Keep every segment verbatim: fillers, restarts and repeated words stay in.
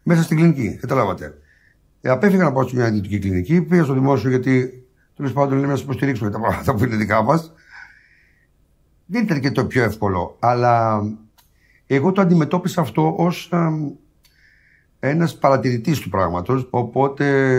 μέσα στην κλινική. Καταλάβατε. Ε, απέφυγα να πάω σε μια ιδιωτική κλινική, πήγα στο δημόσιο γιατί τέλος πάντων λέμε να σα υποστηρίξουμε τα πράγματα που είναι δικά μας. Δεν ήταν και το πιο εύκολο, αλλά εγώ το αντιμετώπισα αυτό ως α, ένας παρατηρητής του πράγματος, οπότε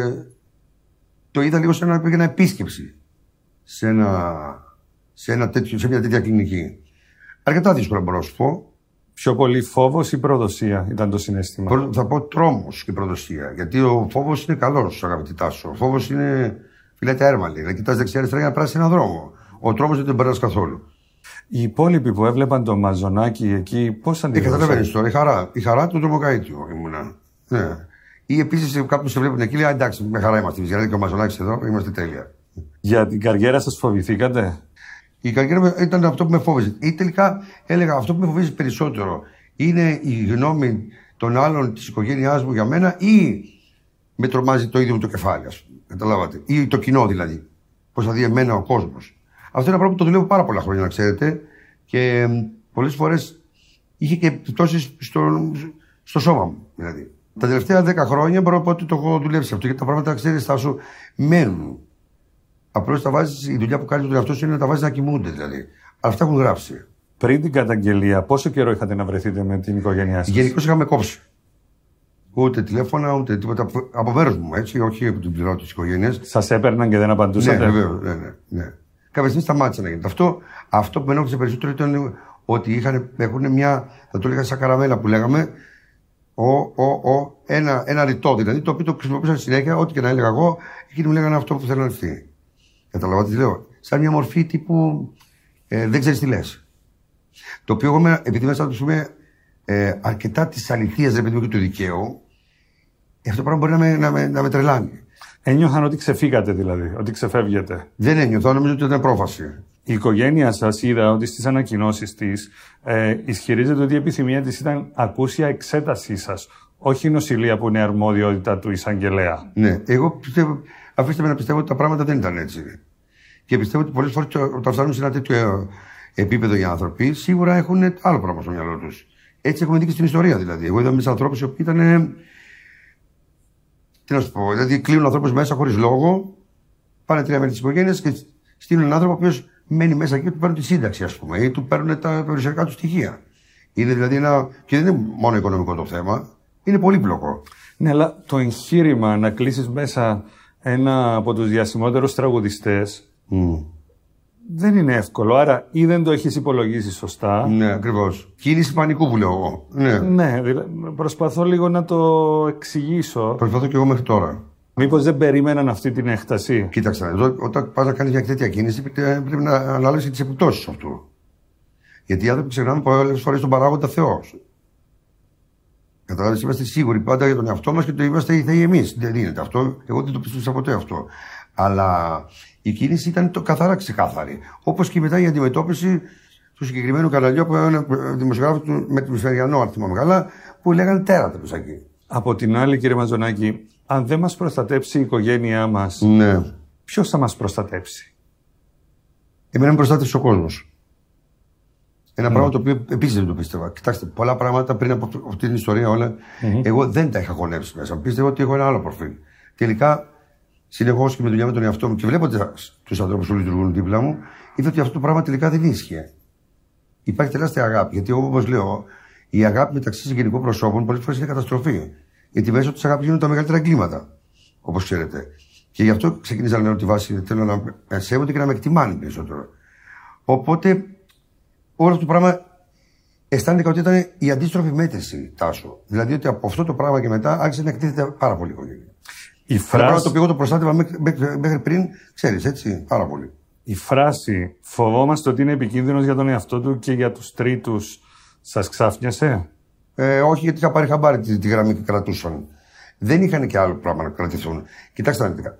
το είδα λίγο σαν να πήγαινα επίσκεψη σε, ένα, σε, ένα τέτοιο, σε μια τέτοια κλινική. Αρκετά δύσκολα μπορώ να σου πω. Πιο πολύ φόβος ή προδοσία ήταν το συναίσθημα? Θα πω τρόμος και προδοσία, γιατί ο φόβος είναι καλός, αγαπητή Τάσο. Ο φόβος είναι, φυλέται έρμαλη, να κοιτάς δεξιά-αριστερά για να περάσει έναν δρόμο. Ο τρόμος δεν τον περνάς καθόλου. Οι υπόλοιποι που έβλεπαν το Μαζονάκι εκεί, πώς αντιλαμβάνονται? Ε, καταλαβαίνεις τώρα, η χαρά, η χαρά του τρομοκαΐτιου ήμουνα. Ναι. Ή επίσης κάποιοι σε βλέπουν εκεί, λέει εντάξει, με χαρά είμαστε εμείς, γιατί και ο Μαζονάκης εδώ, είμαστε τέλεια. Για την καριέρα σας φοβηθήκατε? Η καριέρα ήταν αυτό που με φόβιζε. Ή τελικά έλεγα αυτό που με φοβίζει περισσότερο είναι η γνώμη των άλλων της οικογένειάς μου για μένα ή με τρομάζει το ίδιο μου το κεφάλι, ας πούμε. Καταλάβατε. Ή το κοινό δηλαδή. Πώς θα δει εμένα ο κόσμος. Αυτό είναι ένα πράγμα που το δουλεύω πάρα πολλά χρόνια, να ξέρετε. Και πολλές φορές είχε και επιπτώσεις στο, στο σώμα μου. Δηλαδή. Τα τελευταία δέκα χρόνια μπορώ να πω ότι το έχω δουλέψει αυτό. Γιατί τα πράγματα, ξέρεις, θα σου μένουν. Απλώς τα βάζεις, η δουλειά που κάνει τον εαυτό σου είναι να τα βάζεις να κοιμούνται δηλαδή. Αλλά αυτά έχουν γράψει. Πριν την καταγγελία, πόσο καιρό είχατε να βρεθείτε με την οικογένειά σας? Γενικώς είχαμε κόψει. Ούτε τηλέφωνα, ούτε τίποτα. Από μέρος μου, έτσι, όχι από την πλευρά της οικογένειας. Σας έπαιρναν και δεν απαντούσατε? Ναι, βεβαίως, ναι, ναι, ναι. Κάποια στιγμή σταμάτησε να γίνεται. Αυτό, αυτό που με ενόχλησε περισσότερο ήταν ότι είχαν, έχουν μια, θα το έλεγα σαν καραμέλα που λέγαμε, ο, ο, ο, ένα, ένα ρητό δηλαδή, το οποίο το χρησιμοποιούσαν συνέχεια, ό,τι και να έλεγα εγώ, εκείνοι μου λέγανε αυτό που θέλανε αυτοί. Καταλαβαίνετε τι λέω. Σαν μια μορφή τύπου ε, δεν ξέρεις τι λες. Το οποίο εγώ, επειδή μέσα του πούμε ε, αρκετά τη αληθεία, ρε παιδί μου, και του δικαίου, αυτό το πράγμα μπορεί να με, να με, να με τρελάνει. Ένιωθαν ότι ξεφύγατε δηλαδή, ότι ξεφεύγετε? Δεν ένιωθα, νομίζω ότι ήταν πρόφαση. Η οικογένεια σας είδα ότι στις ανακοινώσεις της ε, ισχυρίζεται ότι η επιθυμία της ήταν ακούσια εξέτασή σας, όχι νοσηλεία που είναι αρμοδιότητα του εισαγγελέα. Ναι, εγώ πιστεύω, αφήστε με να πιστεύω ότι τα πράγματα δεν ήταν έτσι. Και πιστεύω ότι πολλές φορές όταν φτάνουν σε ένα τέτοιο επίπεδο οι άνθρωποι, σίγουρα έχουν άλλο πράγμα στο μυαλό τους. Έτσι έχουμε δει και στην ιστορία δηλαδή. Εγώ είδα με ανθρώπους οι οποίοι ήταν. Τι να σου πω, δηλαδή κλείνουν ανθρώπους μέσα χωρίς λόγο, πάνε τρία μέρη της οικογένειας και στείλουν έναν άνθρωπο ο οποίος μένει μέσα εκεί και του παίρνουν τη σύνταξη, ας πούμε, ή του παίρνουν τα περιουσιακά του στοιχεία. Είναι δηλαδή ένα. Και δεν είναι μόνο οικονομικό το θέμα, είναι πολύπλοκο. Ναι, αλλά το εγχείρημα να κλείσεις μέσα ένα από τους διασημότερους τραγουδιστές Mm. δεν είναι εύκολο. Άρα ή δεν το έχεις υπολογίσει σωστά. Ναι, ακριβώς. Κίνηση πανικού που λέω εγώ. Ναι, ναι δηλαδή, προσπαθώ λίγο να το εξηγήσω. Προσπαθώ και εγώ μέχρι τώρα. Μήπως δεν περίμεναν αυτή την έκταση? Κοίταξε, εδώ, όταν πας να κάνεις μια τέτοια κίνηση, πρέπει να αναλάβεις τις επιπτώσεις αυτού. Γιατί οι άνθρωποι ξεχνάμε πολλές φορές τον παράγοντα Θεό. Καταλάβεις, είμαστε σίγουροι πάντα για τον εαυτό μας και το είμαστε οι θεοί εμείς. Δεν είναι αυτό. Εγώ δεν το πιστεύω ποτέ αυτό. Αλλά η κίνηση ήταν το καθαρά ξεκάθαρη. Όπως και μετά η αντιμετώπιση του συγκεκριμένου καναλιού από ένα δημοσιογράφο με το Μεσημεριανό, αν θυμάμαι καλά, που λέγανε τέρατα τους εκεί. Από την άλλη, κύριε Μαζονάκη, αν δεν μας προστατέψει η οικογένειά μας, ναι. ποιος θα μας προστατέψει? Εμένα με προστάτευσε ο κόσμος. Ένα mm. πράγμα το οποίο επίσης δεν το πίστευα. Κοιτάξτε, πολλά πράγματα πριν από αυτή την ιστορία όλα, mm-hmm. εγώ δεν τα είχα χωνεύσει μέσα. Πίστευα ότι έχω ένα άλλο προφίλ. Τελικά, συνεχώς και με δουλειά με τον εαυτό μου και βλέποντας τους ανθρώπους που λειτουργούν δίπλα μου, είδα ότι αυτό το πράγμα τελικά δεν ίσχυε. Υπάρχει τεράστια αγάπη. Γιατί, όπως λέω, η αγάπη μεταξύ συγγενικών προσώπων πολλές φορές είναι καταστροφή. Γιατί μέσω της αγάπης γίνονται τα μεγαλύτερα εγκλήματα. Όπως ξέρετε. Και γι' αυτό ξεκίνησα να λέω τη βάση. Θέλω να με σέβονται και να με εκτιμάνε περισσότερο. Οπότε, όλο αυτό το πράγμα αισθάνεται ότι ήταν η αντίστροφη μέτρηση, Τάσο. Δηλαδή ότι από αυτό το πράγμα και μετά άρχισε να εκτίθεται πάρα πολύ η οικογένεια. Η φράση... Το πράγμα το οποίο εγώ το προστάτευα μέχρι, μέχρι πριν, ξέρεις, έτσι, πάρα πολύ. Η φράση «φοβόμαστε ότι είναι επικίνδυνος για τον εαυτό του και για τους τρίτους» σας ξάφνιασε? Ε, όχι, γιατί είχα πάρει χαμπάρι τη, τη γραμμή και κρατούσαν. Δεν είχαν και άλλο πράγμα να κρατηθούν. Κοιτάξτε να δείτε.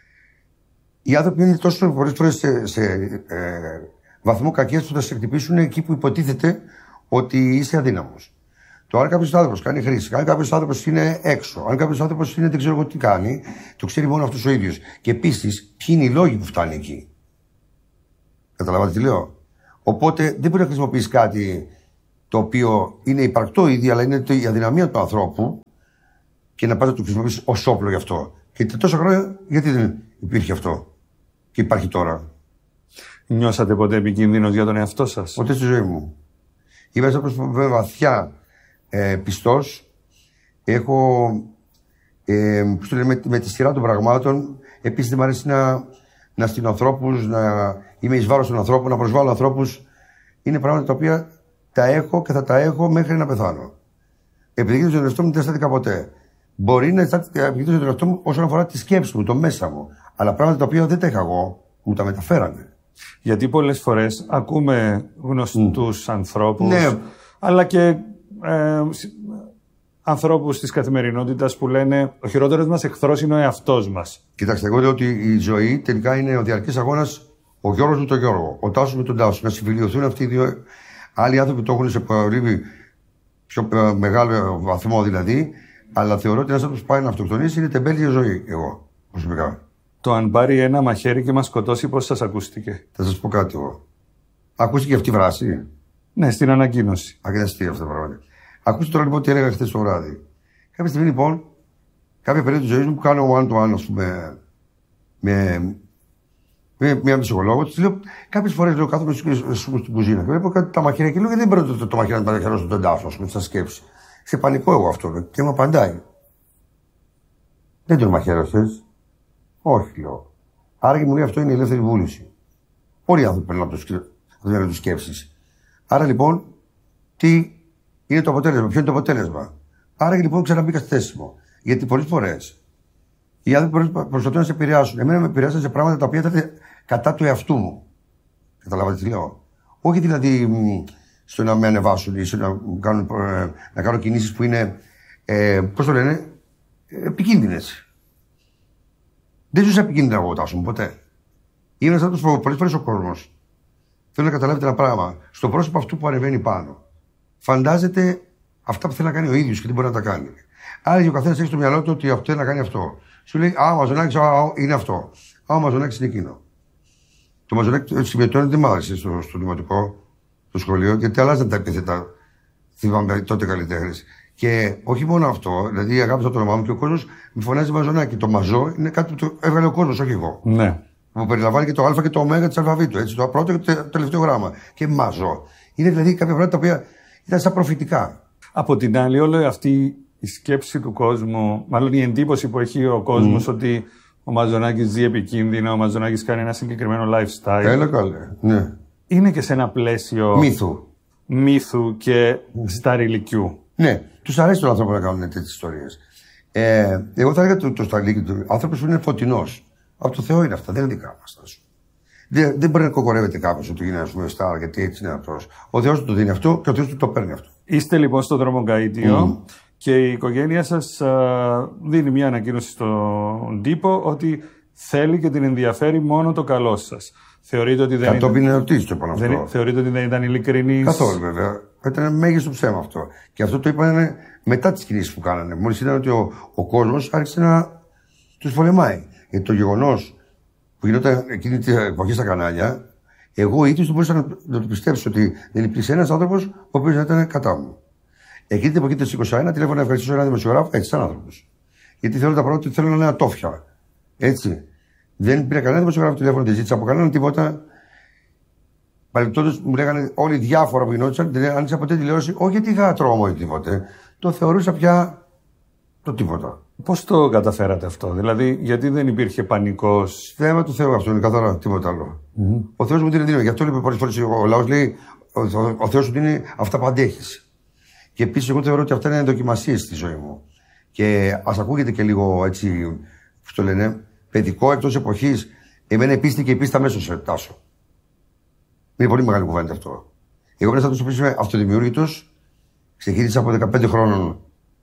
Οι άνθρωποι είναι τόσο πολλές φορές σε, σε ε, βαθμό κακίας που θα σε χτυπήσουν εκεί που υποτίθεται ότι είσαι αδύναμος. Το αν κάποιος άνθρωπος κάνει χρήση, αν κάποιος άνθρωπος είναι έξω, αν κάποιος άνθρωπος είναι δεν ξέρω εγώ τι κάνει, το ξέρει μόνο αυτός ο ίδιος. Και επίσης, ποιοι είναι οι λόγοι που φτάνει εκεί. Καταλαβαίνετε τι λέω. Οπότε δεν μπορεί να χρησιμοποιήσει κάτι το οποίο είναι υπαρκτό ήδη, αλλά είναι η αδυναμία του ανθρώπου και να πας να το χρησιμοποιήσεις ως όπλο γι' αυτό. Και τόσα χρόνια, γιατί δεν υπήρχε αυτό και υπάρχει τώρα. Νιώσατε ποτέ επικίνδυνος για τον εαυτό σας? Ποτέ στη ζωή μου. Είμαι ένας άνθρωπος βαθιά ε, πιστός. Έχω, ε, με, με τη σειρά των πραγμάτων, επίσης δεν μου αρέσει να, να στείλω ανθρώπους, να είμαι εις βάρος των ανθρώπων, να προσβάλλω ανθρώπους. Είναι πράγματα τα οποία τα έχω και θα τα έχω μέχρι να πεθάνω. Επιδικήσω τον εαυτό μου δεν στάθηκα ποτέ. Μπορεί να επιδικήσω τον εαυτό μου όσον αφορά τη σκέψη μου, το μέσα μου. Αλλά πράγματα τα οποία δεν τα είχα εγώ, μου τα μεταφέρανε. Γιατί πολλές φορές ακούμε γνωστούς mm. ανθρώπους, ναι. αλλά και ε, ανθρώπους της καθημερινότητας που λένε ο χειρότερος μας εχθρός είναι ο εαυτός μας. Κοιτάξτε, εγώ λέω ότι η ζωή τελικά είναι ο διαρκής αγώνας, ο Γιώργος με τον Γιώργο, ο Τάσος με τον Τάσο. Να συμφιλειωθούν αυτοί οι δύο. Άλλοι άνθρωποι το έχουν σε πολύ πιο μεγάλο βαθμό δηλαδή, αλλά θεωρώ ότι ένας άνθρωπος που πάει να αυτοκτονήσει είναι τεμπέλη ζωή, εγώ προσωπικά. Το αν πάρει ένα μαχαίρι και μας σκοτώσει, πώς σας ακούστηκε? Θα σας πω κάτι εγώ. Ακούστηκε αυτή η βράση? Ναι, στην ανακοίνωση. Αγναστή αυτό το πράγμα. Ακούστε τώρα λοιπόν τι έλεγα χθες το βράδυ. Κάποια στιγμή λοιπόν, κάποια περίοδο της ζωής μου που κάνω one to one, ας πούμε, με, με μια ψυχολόγο, της λέω κάποιες φορές λέω κάθομαι στην κουζίνα και βλέπω κάτι τα μαχαίρια και λέω γιατί δεν παίρνω το, το, το μαχαίρι να παραχαιρώσω τον τάφο, ας πούμε, στα σκέψη. Σε πανικό εγώ αυτό λέω, και μου απαντάει. Δεν τον μαχαίρωσες? Όχι, λέω. Άρα και μου λέει αυτό είναι η ελεύθερη βούληση. Όλοι οι άνθρωποι παίρνουν από το σκέψεις. Άρα λοιπόν, τι είναι το αποτέλεσμα, ποιο είναι το αποτέλεσμα. Άρα λοιπόν ξαναμπήκα στη θέση μου. Γιατί πολλές φορές οι άνθρωποι προσπαθούν να σε επηρεάσουν. Εμένα με επηρεάσαν σε πράγματα τα οποία ήταν κατά του εαυτού μου. Καταλάβατε τι λέω? Όχι δηλαδή στο να με ανεβάσουν ή στο να, κάνουν, να κάνω κινήσεις που είναι, ε, πώς το λένε, επικίνδυνες. Δεν ζούσα επικίνδυνα εγώ, Τάσο μου, ποτέ. Είμαι ένας άνθρωπος που πολλές φορές ο κόσμος θέλω να καταλάβετε ένα πράγμα. Στο πρόσωπο αυτού που ανεβαίνει πάνω, φαντάζεται αυτά που θέλει να κάνει ο ίδιος και τι μπορεί να τα κάνει. Άρα ο καθένας έχει στο μυαλό του ότι αυτό θέλει να κάνει αυτό. Σου λέει, Α, ο Μαζονάκης είναι αυτό. Α, ο Μαζονάκης είναι εκείνο. Το Μαζονάκη συμπεριφέρεται δεν μ' άρεσε στο, στο δημοτικό, στο σχολείο, γιατί αλλάζαν τα επίθετα. Θυμάμαι τότε καλλιτέχνες. Και όχι μόνο αυτό, δηλαδή αγάπησα το όνομά μου και ο κόσμος με φωνάζει Μαζονάκη. Το Μαζό είναι κάτι που το έβγαλε ο κόσμος, όχι εγώ. Ναι. Που περιλαμβάνει και το Α και το Ω τη αλφαβήτου. Έτσι, το πρώτο και το τελευταίο γράμμα. Και Μαζό. Είναι δηλαδή κάποια πράγματα τα οποία ήταν σαν προφητικά. Από την άλλη, όλη αυτή η σκέψη του κόσμου, μάλλον η εντύπωση που έχει ο κόσμος mm. ότι ο Μαζονάκης ζει επικίνδυνα, ο Μαζονάκης κάνει ένα συγκεκριμένο lifestyle. Έλα καλέ. Ναι. Είναι και σε ένα πλαίσιο μύθου. Μύθου και mm. σταριλικιού. Ναι, τους αρέσει τον άνθρωπο να κάνουν τέτοιες ιστορίες. Ε, εγώ θα έλεγα το, το σταριλίκι του άνθρωπος που είναι φωτεινός. Από το Θεό είναι αυτά, δεν είναι δικά μας. Δεν, δεν μπορεί να κοκορεύεται κάποιος ότι είναι, ας πούμε, στάρ, γιατί έτσι είναι αυτός. Ο Θεός του το δίνει αυτό και ο Θεός του το παίρνει αυτό. Είστε λοιπόν στο δρομοκαΐτιο mm. και η οικογένεια σας α, δίνει μια ανακοίνωση στον τύπο ότι θέλει και την ενδιαφέρει μόνο το καλό σας. Θεωρείτε ότι δεν Κατόπιν ήταν... ερωτήσει το πάνω αυτό. Δεν... Θεωρείτε ότι δεν ήταν ειλικρινής? Καθόλου βέβαια. Ήταν μέγιστο ψέμα αυτό. Και αυτό το είπαν μετά τις κινήσεις που κάνανε. Μόλις είδαν ότι ο, ο κόσμος άρχισε να τους πολεμάει. Γιατί το γεγονός που γινόταν εκείνη την εποχή στα κανάλια, εγώ ίδιος δεν μπορούσα να, να το πιστέψω ότι δεν υπήρξε ένας άνθρωπος ο οποίος να ήταν κατά μου. Εκείνη την εποχή του είκοσι ένα τηλέφωνο να ευχαριστήσω έναν δημοσιογράφο, έτσι σαν άνθρωπος. Γιατί θέλω τα πράγματα ότι θέλω να είναι ατόφια. Έτσι. Δεν πήρα κανένα δημοσιογράφο τηλέφωνο, δεν ζήτησα από κανέναν τίποτα. Παρεμπιπτόντως μου λέγανε όλοι διάφορα που γινόντουσαν, δεν άνοιξα ποτέ τηλεόραση, όχι γιατί είχα τρόμο ή τίποτε. Το θεωρούσα πια το τίποτα. Πώς το καταφέρατε αυτό, δηλαδή, γιατί δεν υπήρχε πανικός? Θέμα του Θεού αυτό είναι καθαρά, τίποτα άλλο. Mm-hmm. Ο Θεός μου δίνει δύναμη. Γι' αυτό λέει πολλές φορές ο λαός λέει: Ο, ο, ο Θεός σου δίνει αυτά που αντέχεις. Και επίσης, εγώ θεωρώ ότι αυτά είναι δοκιμασίες στη ζωή μου. Και ας ακούγεται και λίγο έτσι, πώς το λένε, παιδικό εκτός εποχής. Εμένα η πίστη και η πίστη αμέσως σε Τάσο. Είναι πολύ μεγάλη κουβέντα αυτό. Εγώ πρέπει να το σου είμαι αυτοδημιούργητος. Ξεκίνησα από δεκαπέντε χρόνων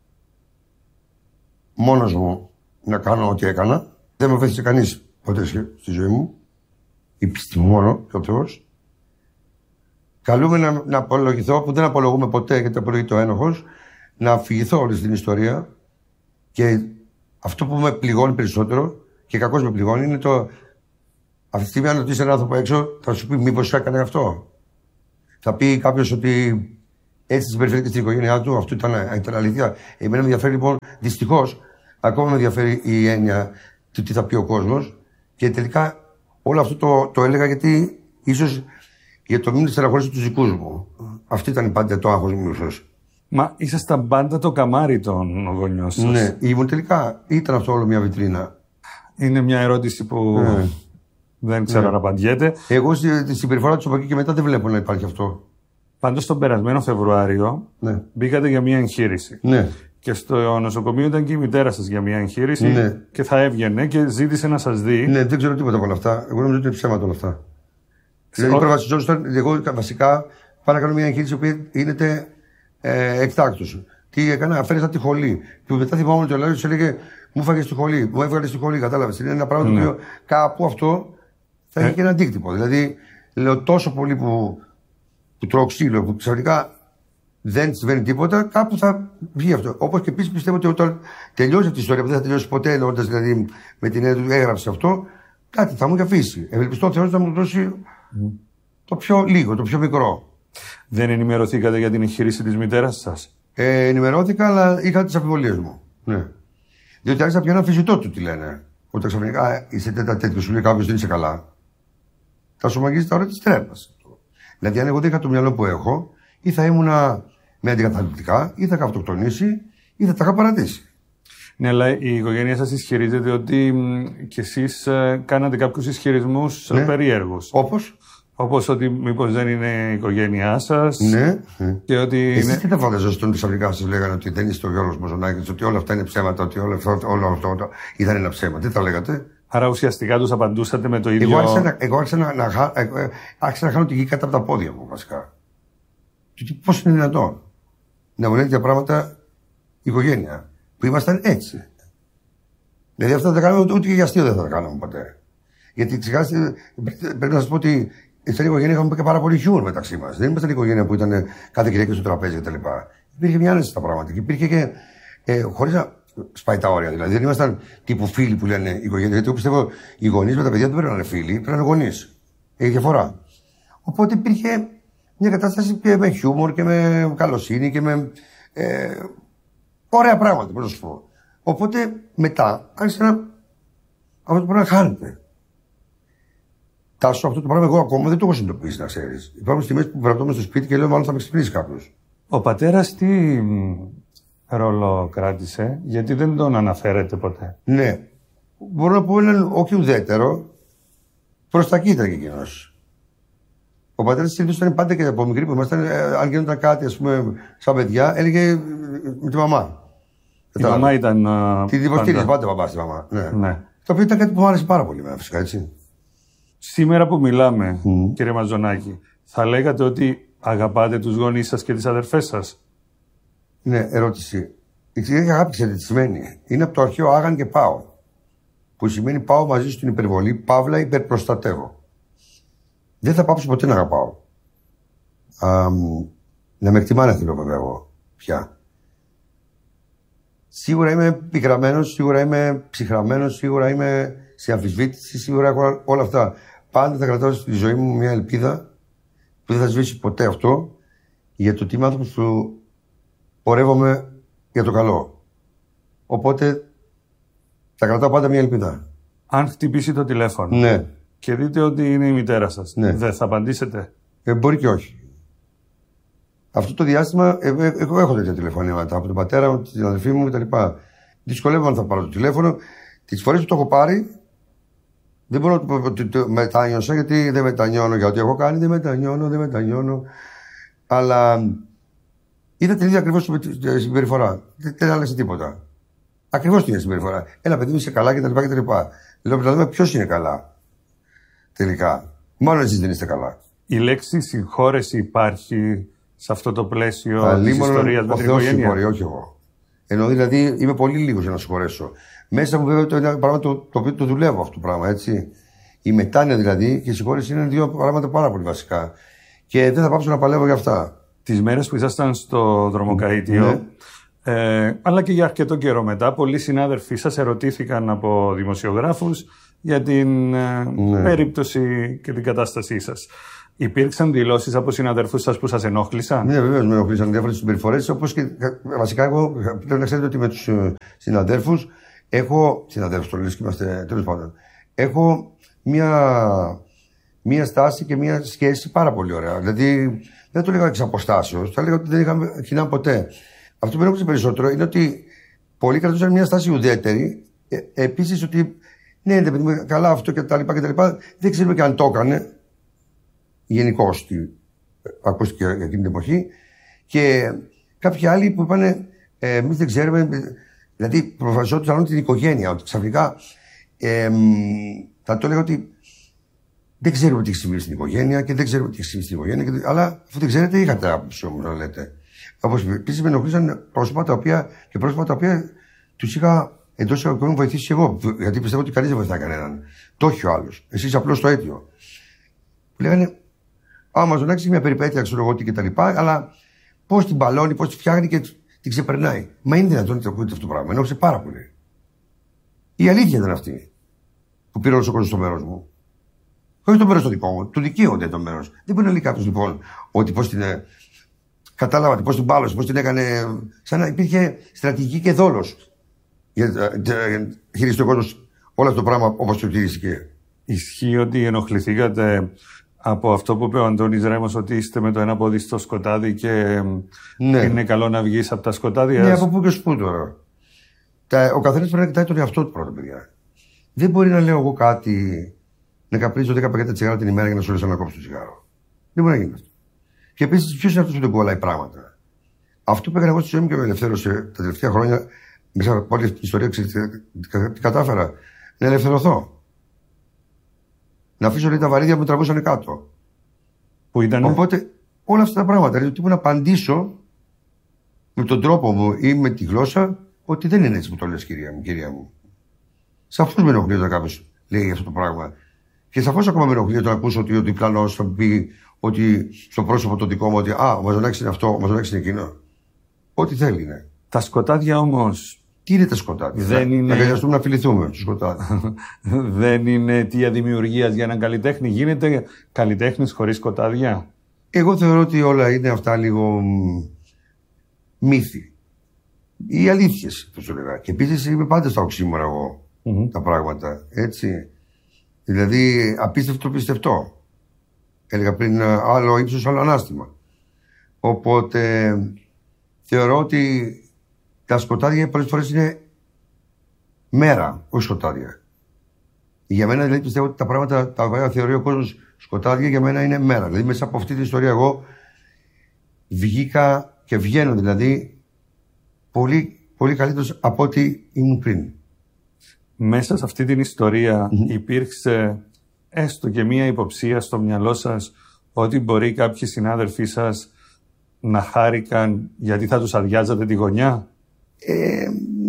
μόνος μου να κάνω ό,τι έκανα. Δεν με βοήθησε κανείς ποτέ στη ζωή μου. Η πίστη μου μόνο και ο Θεός. Καλούμε να, να απολογηθώ, που δεν απολογούμε ποτέ γιατί απολογείται ο ένοχος, να αφηγηθώ όλη την ιστορία. Και αυτό που με πληγώνει περισσότερο και κακώς με πληγώνει είναι το. Αυτή τη στιγμή, αν ρωτήσει έναν άνθρωπο έξω, θα σου πει: Μήπως έκανε αυτό. Θα πει κάποιος ότι Έτσι συμπεριφέρθηκε στην οικογένειά του. Αυτό ήταν, ήταν αλήθεια. Εμένα με ενδιαφέρει λοιπόν, δυστυχώς, ακόμα με ενδιαφέρει η έννοια του τι θα πει ο κόσμος. Και τελικά όλο αυτό το, το έλεγα γιατί ίσως για το μήνυμα στεναχώρησε τους δικούς μου. Αυτή ήταν πάντα το άγχος μου, ίσως. Μα ήσασταν πάντα το καμάρι των γονιών σας. Ναι, ήμουν τελικά. Ήταν αυτό όλο μια βιτρίνα. Είναι μια ερώτηση που ναι. δεν ξέρω ναι. να απαντιέται. Εγώ στη συμπεριφορά του από εκεί και μετά δεν βλέπω να υπάρχει αυτό. Πάντως τον περασμένο Φεβρουάριο ναι. μπήκατε για μια εγχείρηση. Ναι. Και στο νοσοκομείο ήταν και η μητέρα σας για μια εγχείρηση ναι. και θα έβγαινε και ζήτησε να σας δει. Ναι, δεν ξέρω τίποτα από όλα αυτά. Εγώ νομίζω ότι είναι ψέματα όλα αυτά. Δηλαδή, προβασιζόταν, εγώ βασικά πάω να κάνω μια εγχείρηση που γίνεται ε, εκτάκτως. Τι έκανα, αφαίρεσα τη χολή. Και μετά θυμάμαι ότι ο Λάριος έλεγε μου έφαγε τη χολή, μου έβγαλε τη χολή. Κατάλαβε. Είναι ένα πράγμα ναι. το οποίο κάπου αυτό θα έχει ε. και ένα αντίκτυπο. Δηλαδή, λέω τόσο πολύ που, που τρώω ξύλο, που ξαφνικά δεν συμβαίνει τίποτα, κάπου θα βγει αυτό. Όπως και επίσης πιστεύω ότι όταν τελειώσει αυτή η ιστορία, που δεν θα τελειώσει ποτέ, εννοώντας δηλαδή με την έννοια του έγραψε αυτό, κάτι θα μου έχει αφήσει. Ευελπιστώ ο Θεός να μου δώσει mm. το πιο λίγο, το πιο μικρό. Δεν ενημερωθήκατε για την εγχείρηση της μητέρας σας? Ε, ενημερώθηκα, αλλά είχα τις αμφιβολίες μου. Ναι. Διότι άρχισα πια ένα φυσιτό του τι λένε. Όταν ξαφνικά είσαι τέτοια τέτοιο, σου λέει κάποιος δεν είσαι καλά. Θα σου μαγίζει τα ώρα της τρέπας. Δηλαδή, αν εγώ δεν είχα το μυαλό που έχω, ή θα ήμουνα με αντικαταληπτικά, ή θα είχα αυτοκτονήσει, ή θα τα είχα παρατήσει. Ναι, αλλά η οικογένεια σας ισχυρίζεται ότι κι εσείς ε, κάνατε κάποιους ισχυρισμούς ναι. περίεργους. Όπως? Όπως ότι μήπως δεν είναι η οικογένειά σας. Ναι. Και ότι εσείς είναι... τι τα φανταζόσασταν ξαφνικά σας λέγανε ότι δεν είστε ο Γιώργος Μποζονάκης, ότι όλα αυτά είναι ψέματα, ότι όλο αυτό, όλο αυτό ήταν ένα ψέμα. Τι τα λέγατε? Άρα ουσιαστικά τους απαντούσατε με το ίδιο. Εγώ άρχισα να, εγώ άρχισα να, να, άρχισα να χάνω τη γη κάτω από τα πόδια μου βασικά. Και πώς είναι δυνατόν να μου λένε τέτοια πράγματα η οικογένεια, που ήμασταν έτσι. Δηλαδή αυτά δεν τα κάναμε ούτε και για αστείο δεν θα τα κάναμε ποτέ. Γιατί ξεχάσετε, πρέπει να σας πω ότι στην οικογένεια είχαμε και πάρα πολύ χιούμορ μεταξύ μας. Δεν ήμασταν η οικογένεια που ήταν κάθε Κυριακή στο τραπέζι κτλ. Υπήρχε μια άνεση στα πράγματα και υπήρχε και ε, χωρίς να σπάει τα όρια. Δηλαδή δεν ήμασταν τύπου φίλοι που λένε η οικογένεια. Γιατί εγώ πιστεύω οι γονείς με τα παιδιά δεν πρέπει να είναι φίλοι, πρέπει να είναι γονείς. Έχει διαφορά. Οπότε υπήρχε μια κατάσταση και με χιούμορ και με καλοσύνη και με ε, ωραία πράγματα, πώς να σου πω. Οπότε μετά άρχισε να αυτό το πράγμα χάνεται. Τάσο αυτό το πράγμα εγώ ακόμα δεν το έχω συνειδητοποιήσει, να ξέρεις. Υπάρχουν στιγμές που βραβεύομαι στο σπίτι και λέω μάλλον θα με ξυπνήσει κάποιος. Ο πατέρας τι ρόλο κράτησε, γιατί δεν τον αναφέρεται ποτέ? Ναι. Μπορώ να πω έναν όχι ουδέτερο, προς τα κοίτα και εκείνος. Ο πατέρας της συνήθως ήταν πάντα και από μικρή που ήμασταν, αν γίνονταν κάτι, ας πούμε, σαν παιδιά, έλεγε με τη μαμά. Η μαμά ήταν. Τη υποστήριζε πάντα παπά στη μαμά. Ναι. Ναι. Το οποίο ήταν κάτι που μου άρεσε πάρα πολύ, φυσικά έτσι. Σήμερα που μιλάμε, mm. κύριε Μαζονάκη, θα λέγατε ότι αγαπάτε τους γονείς σας και τις αδερφές σας? Ναι, ερώτηση. Η εξηγητική αγάπη, ξέρετε τι σημαίνει? Είναι από το αρχαίο άγαν και πάω. Που σημαίνει πάω μαζί στην υπερβολή, παύλα υπερπροστατεύω. Δεν θα πάψω ποτέ να αγαπάω. Α, να με εκτιμάνε θέλω βέβαια εγώ πια. Σίγουρα είμαι πικραμένος, σίγουρα είμαι ψυχραμένος, σίγουρα είμαι σε αμφισβήτηση, σίγουρα έχω όλα αυτά. Πάντα θα κρατάω στη ζωή μου μια ελπίδα που δεν θα σβήσει ποτέ αυτό, για το ότι είμαι άνθρωπος που πορεύομαι για το καλό. Οπότε θα κρατάω πάντα μια ελπίδα. Αν χτυπήσει το τηλέφωνο ναι. και δείτε ότι είναι η μητέρα σας, ναι. δεν θα απαντήσετε? Ε, μπορεί και όχι. Αυτό το διάστημα εγώ ε, ε, έχω τέτοια τηλεφωνήματα από τον πατέρα μου, την αδελφή μου κτλ. Δυσκολεύομαι να θα πάρω το τηλέφωνο. Τις φορές που το έχω πάρει, δεν μπορώ να το πω ότι το μετάνιωσα, γιατί δεν μετανιώνω για ό,τι έχω κάνει, δεν μετανιώνω, δεν μετανιώνω. Αλλά είδα την ίδια ακριβώς συμπεριφορά. Δεν άλλαξε τίποτα. Ακριβώς την ίδια συμπεριφορά. Ένα παιδί μου είσαι καλά κτλ. Λέω να δούμε ποιος είναι καλά. Τελικά. Μόνο εσείς δεν είστε καλά. Η λέξη συγχώρεση υπάρχει σε αυτό το πλαίσιο της ιστορίας με την οικογένεια? Συγχωρεί, όχι εγώ. Ενώ δηλαδή είμαι πολύ λίγος για να συγχωρέσω. Μέσα μου βέβαια το είναι ένα πράγμα το, το οποίο το δουλεύω αυτό το πράγμα, έτσι. Η μετάνοια δηλαδή και η συγχώρεση είναι δύο πράγματα πάρα πολύ βασικά. Και δεν θα πάψω να παλεύω για αυτά. Τις μέρες που ήσασταν στο δρομοκαΐτιο, ναι. ε, αλλά και για αρκετό καιρό μετά, πολλοί συνάδελφοί σας ερωτήθηκαν από δημοσιογράφους για την ε, ναι. περίπτωση και την κατάστασή σας. Υπήρξαν δηλώσεις από συναδέλφους σας που σας ενόχλησαν? Ναι, βεβαίως με ενόχλησαν διάφορες συμπεριφορές. Όπως και βασικά, εγώ πρέπει να ξέρετε ότι με τους συναδέλφους έχω. Συναδέλφους, το λες και είμαστε τέλος πάντων. Έχω μία, μία στάση και μία σχέση πάρα πολύ ωραία. Δηλαδή, δεν το λέγα εξ αποστάσεως, θα λέγα ότι δεν είχαμε κοινά ποτέ. Αυτό που ενόχλησε περισσότερο είναι ότι πολλοί κρατούσαν μια στάση ουδέτερη. Ε, Επίσης, ότι ναι, ναι, καλά αυτό και τα λοιπά και τα λοιπά. Δεν ξέρουμε και αν το έκανε. Γενικώς ακούστηκε εκείνη την εποχή. Και κάποιοι άλλοι που είπαν, ε, εμείς δεν ξέρουμε. Δηλαδή, προφασιόντουσαν την οικογένεια. Ότι ξαφνικά ε, θα το έλεγα ότι δεν ξέρουμε τι έχει συμβεί στην οικογένεια και δεν ξέρουμε τι έχει συμβεί στην οικογένεια. Και, αλλά αφού δεν ξέρετε, είχατε άποψη όμως να λέτε. Όπως επίσης με ενοχλήσαν πρόσωπα τα οποία, και πρόσωπα τα οποία τους είχα εντός εισαγωγικών βοηθήσει και εγώ. Γιατί πιστεύω ότι κανείς δεν βοηθάει κανέναν. Το έχει ο άλλος. Εσείς απλώς το αίτιο. Που λέγανε, Α, μας δονάξει μια περιπέτεια, ξέρω εγώ τι κτλ. Αλλά πώς την μπαλώνει, πώς τη φτιάχνει και την ξεπερνάει. Μα είναι δυνατόν να το ακούτε αυτό το πράγμα. Ενόχλησε πάρα πολύ. Η αλήθεια ήταν αυτή που πήρε όλο ο κόσμος στο μέρος μου. Όχι το μέρος το δικό μου, του δικαίονται το μέρος. Δεν μπορεί να λέει κάποιος λοιπόν ότι πώς την. Κατάλαβατε πώς την μπάλωσε, πώς την έκανε. Σαν να υπήρχε στρατηγική και δόλος. Για να χειριστεί ο κόσμος όλο αυτό το πράγμα όπως το χειρίστηκε. Ισχύει ότι ενοχληθήκατε από αυτό που είπε ο Αντώνης Ρέμος, ότι είστε με το ένα πόδι στο σκοτάδι και ναι. είναι καλό να βγεις από τα σκοτάδια? Ναι, από πού και ως πού τώρα. Ο καθένας πρέπει να κοιτάει τον εαυτό του πρώτα, παιδιά. Δεν μπορεί να λέω εγώ κάτι, να καπνίζω δέκα πακέτα τσιγάρα την ημέρα για να σου λέω να κόψω το τσιγάρο. Δεν μπορεί να γίνει αυτό. Και επίσης, ποιος είναι αυτός που δεν κολλάει πράγματα. Αυτό που έκανα εγώ στη ζωή μου και με ελευθέρωσε τα τελευταία χρόνια, μέσα από όλη αυτή την ιστορία, ξέρετε τι κατάφερα? Να ελευθερωθώ. Να αφήσω λέει, τα βαρύδια που με τραβούσαν κάτω. Που ήτανε? Οπότε όλα αυτά τα πράγματα. Δηλαδή, ότι να απαντήσω με τον τρόπο μου ή με τη γλώσσα, ότι δεν είναι έτσι που το λες, κυρία μου, κυρία μου. Σαφώς με ενοχλεί όταν κάποιος λέει αυτό το πράγμα. Και σαφώς ακόμα με ενοχλεί όταν ακούσω ότι ο διπλανός θα πει ότι στο πρόσωπο το δικό μου ότι Α, ο Μαζονάκης είναι αυτό, ο Μαζονάκης είναι εκείνο. Ό,τι θέλει είναι. Τα σκοτάδια όμως. Τι είναι τα σκοτάδια? Δεν να, είναι... να χρειαστούμε να φιληθούμε στο σκοτάδι. Δεν είναι αιτία δημιουργίας για έναν καλλιτέχνη? Γίνεται καλλιτέχνης χωρίς σκοτάδια? Εγώ θεωρώ ότι όλα είναι αυτά λίγο μύθοι. Οι αλήθειες, θα σου λέγα. Και επίσης είμαι πάντα στα οξύμορα εγώ mm-hmm. τα πράγματα. Έτσι. Δηλαδή απίστευτο πιστευτό. Έλεγα πριν άλλο ύψος, άλλο ανάστημα. Οπότε θεωρώ ότι τα σκοτάδια πολλές φορές είναι μέρα, όχι σκοτάδια. Για μένα δηλαδή πιστεύω ότι τα πράγματα τα οποία θεωρεί ο κόσμος σκοτάδια για μένα είναι μέρα. Δηλαδή μέσα από αυτή την ιστορία εγώ βγήκα και βγαίνω δηλαδή πολύ, πολύ καλύτερος από ό,τι ήμουν πριν. Μέσα σε αυτή την ιστορία mm-hmm. υπήρξε έστω και μία υποψία στο μυαλό σας ότι μπορεί κάποιοι συνάδελφοί σας να χάρηκαν γιατί θα τους αδειάζατε τη γωνιά? Ε,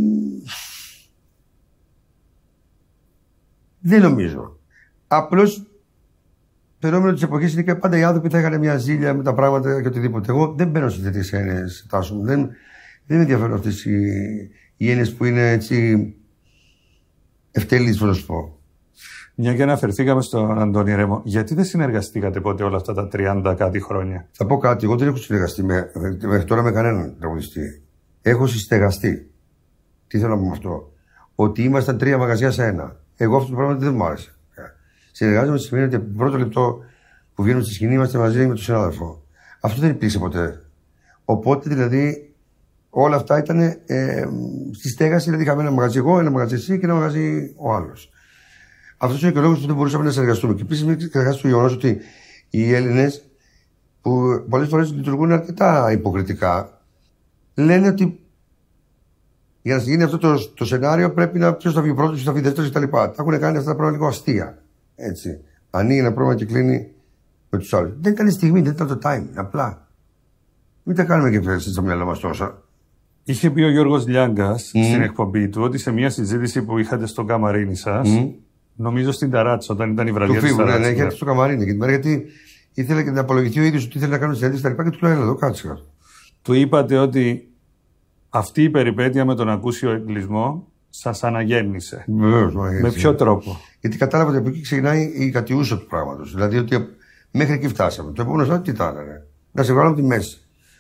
δεν νομίζω. Απλώς το φαινόμενο της εποχής είναι και πάντα οι άνθρωποι θα είχαν μια ζήλια με τα πράγματα και οτιδήποτε. Εγώ δεν μπαίνω σε τέτοιες έννοιες, Τάσο μου. Δεν, δεν με ενδιαφέρουν αυτές οι, οι έννοιες που είναι έτσι ευτελείς, να σου πω. Μια και αναφερθήκαμε στον Αντώνη Ρέμο, γιατί δεν συνεργαστήκατε ποτέ όλα αυτά τα τριάντα κάτι χρόνια? Θα πω κάτι. Εγώ δεν έχω συνεργαστεί με, μέχρι τώρα με κανέναν τραγουδιστή. Έχω συστεγαστεί. Τι θέλω να πω με αυτό? Ότι ήμασταν τρία μαγαζιά σε ένα. Εγώ αυτό το πράγμα δεν μου άρεσε. Συνεργάζομαι σημαίνει ότι από το πρώτο λεπτό που βγαίνουμε στη σκηνή είμαστε μαζί με τον συνάδελφο. Αυτό δεν υπήρξε ποτέ. Οπότε δηλαδή όλα αυτά ήταν ε, στη στέγαση. Δηλαδή είχαμε ένα μαγαζί εγώ, ένα μαγαζί εσύ και ένα μαγαζί ο άλλος. Αυτό είναι και ο λόγος που δεν μπορούσαμε να συνεργαστούμε. Και επίσης μην ξεχάσετε το γεγονός ότι οι Έλληνες που πολλές φορές λειτουργούν αρκετά υποκριτικά λένε ότι για να γίνει αυτό το, το σενάριο πρέπει να ποιος θα βγει πρώτος, ποιος θα βγει δεύτερος κτλ. Τα έχουν κάνει αυτά τα πράγματα λίγο αστεία. Έτσι. Ανοίγει ένα πρόβλημα και κλείνει με τους άλλους. Δεν ήταν η στιγμή, δεν ήταν το time. Απλά. Μην τα κάνουμε και φέρετε στο μυαλό μας τόσα. Είχε πει ο Γιώργος Λιάγκας mm. στην εκπομπή του ότι σε μια συζήτηση που είχατε στο καμαρίνι σας, mm. νομίζω στην Ταράτσα, όταν ήταν η βραδιά της Ταράτσα. Ναι, ναι, είχε στο καμαρίνι. Και γιατί ήθελε και να απολογηθεί ο ίδιος ότι ήθελε να κάνει συνέντευξη κτλ. Και του λέει: εδώ κάτσε. Του είπατε ότι αυτή η περιπέτεια με τον ακούσιο εγκλισμό σας αναγέννησε. Βεβαίως, με ποιο τρόπο? Γιατί κατάλαβα ότι από εκεί ξεκινάει η κατιούσα του πράγματος. Δηλαδή ότι Μέχρι εκεί φτάσαμε. Το επόμενο στάδιο τι ήταν, να σε βγάλω από τη μέση.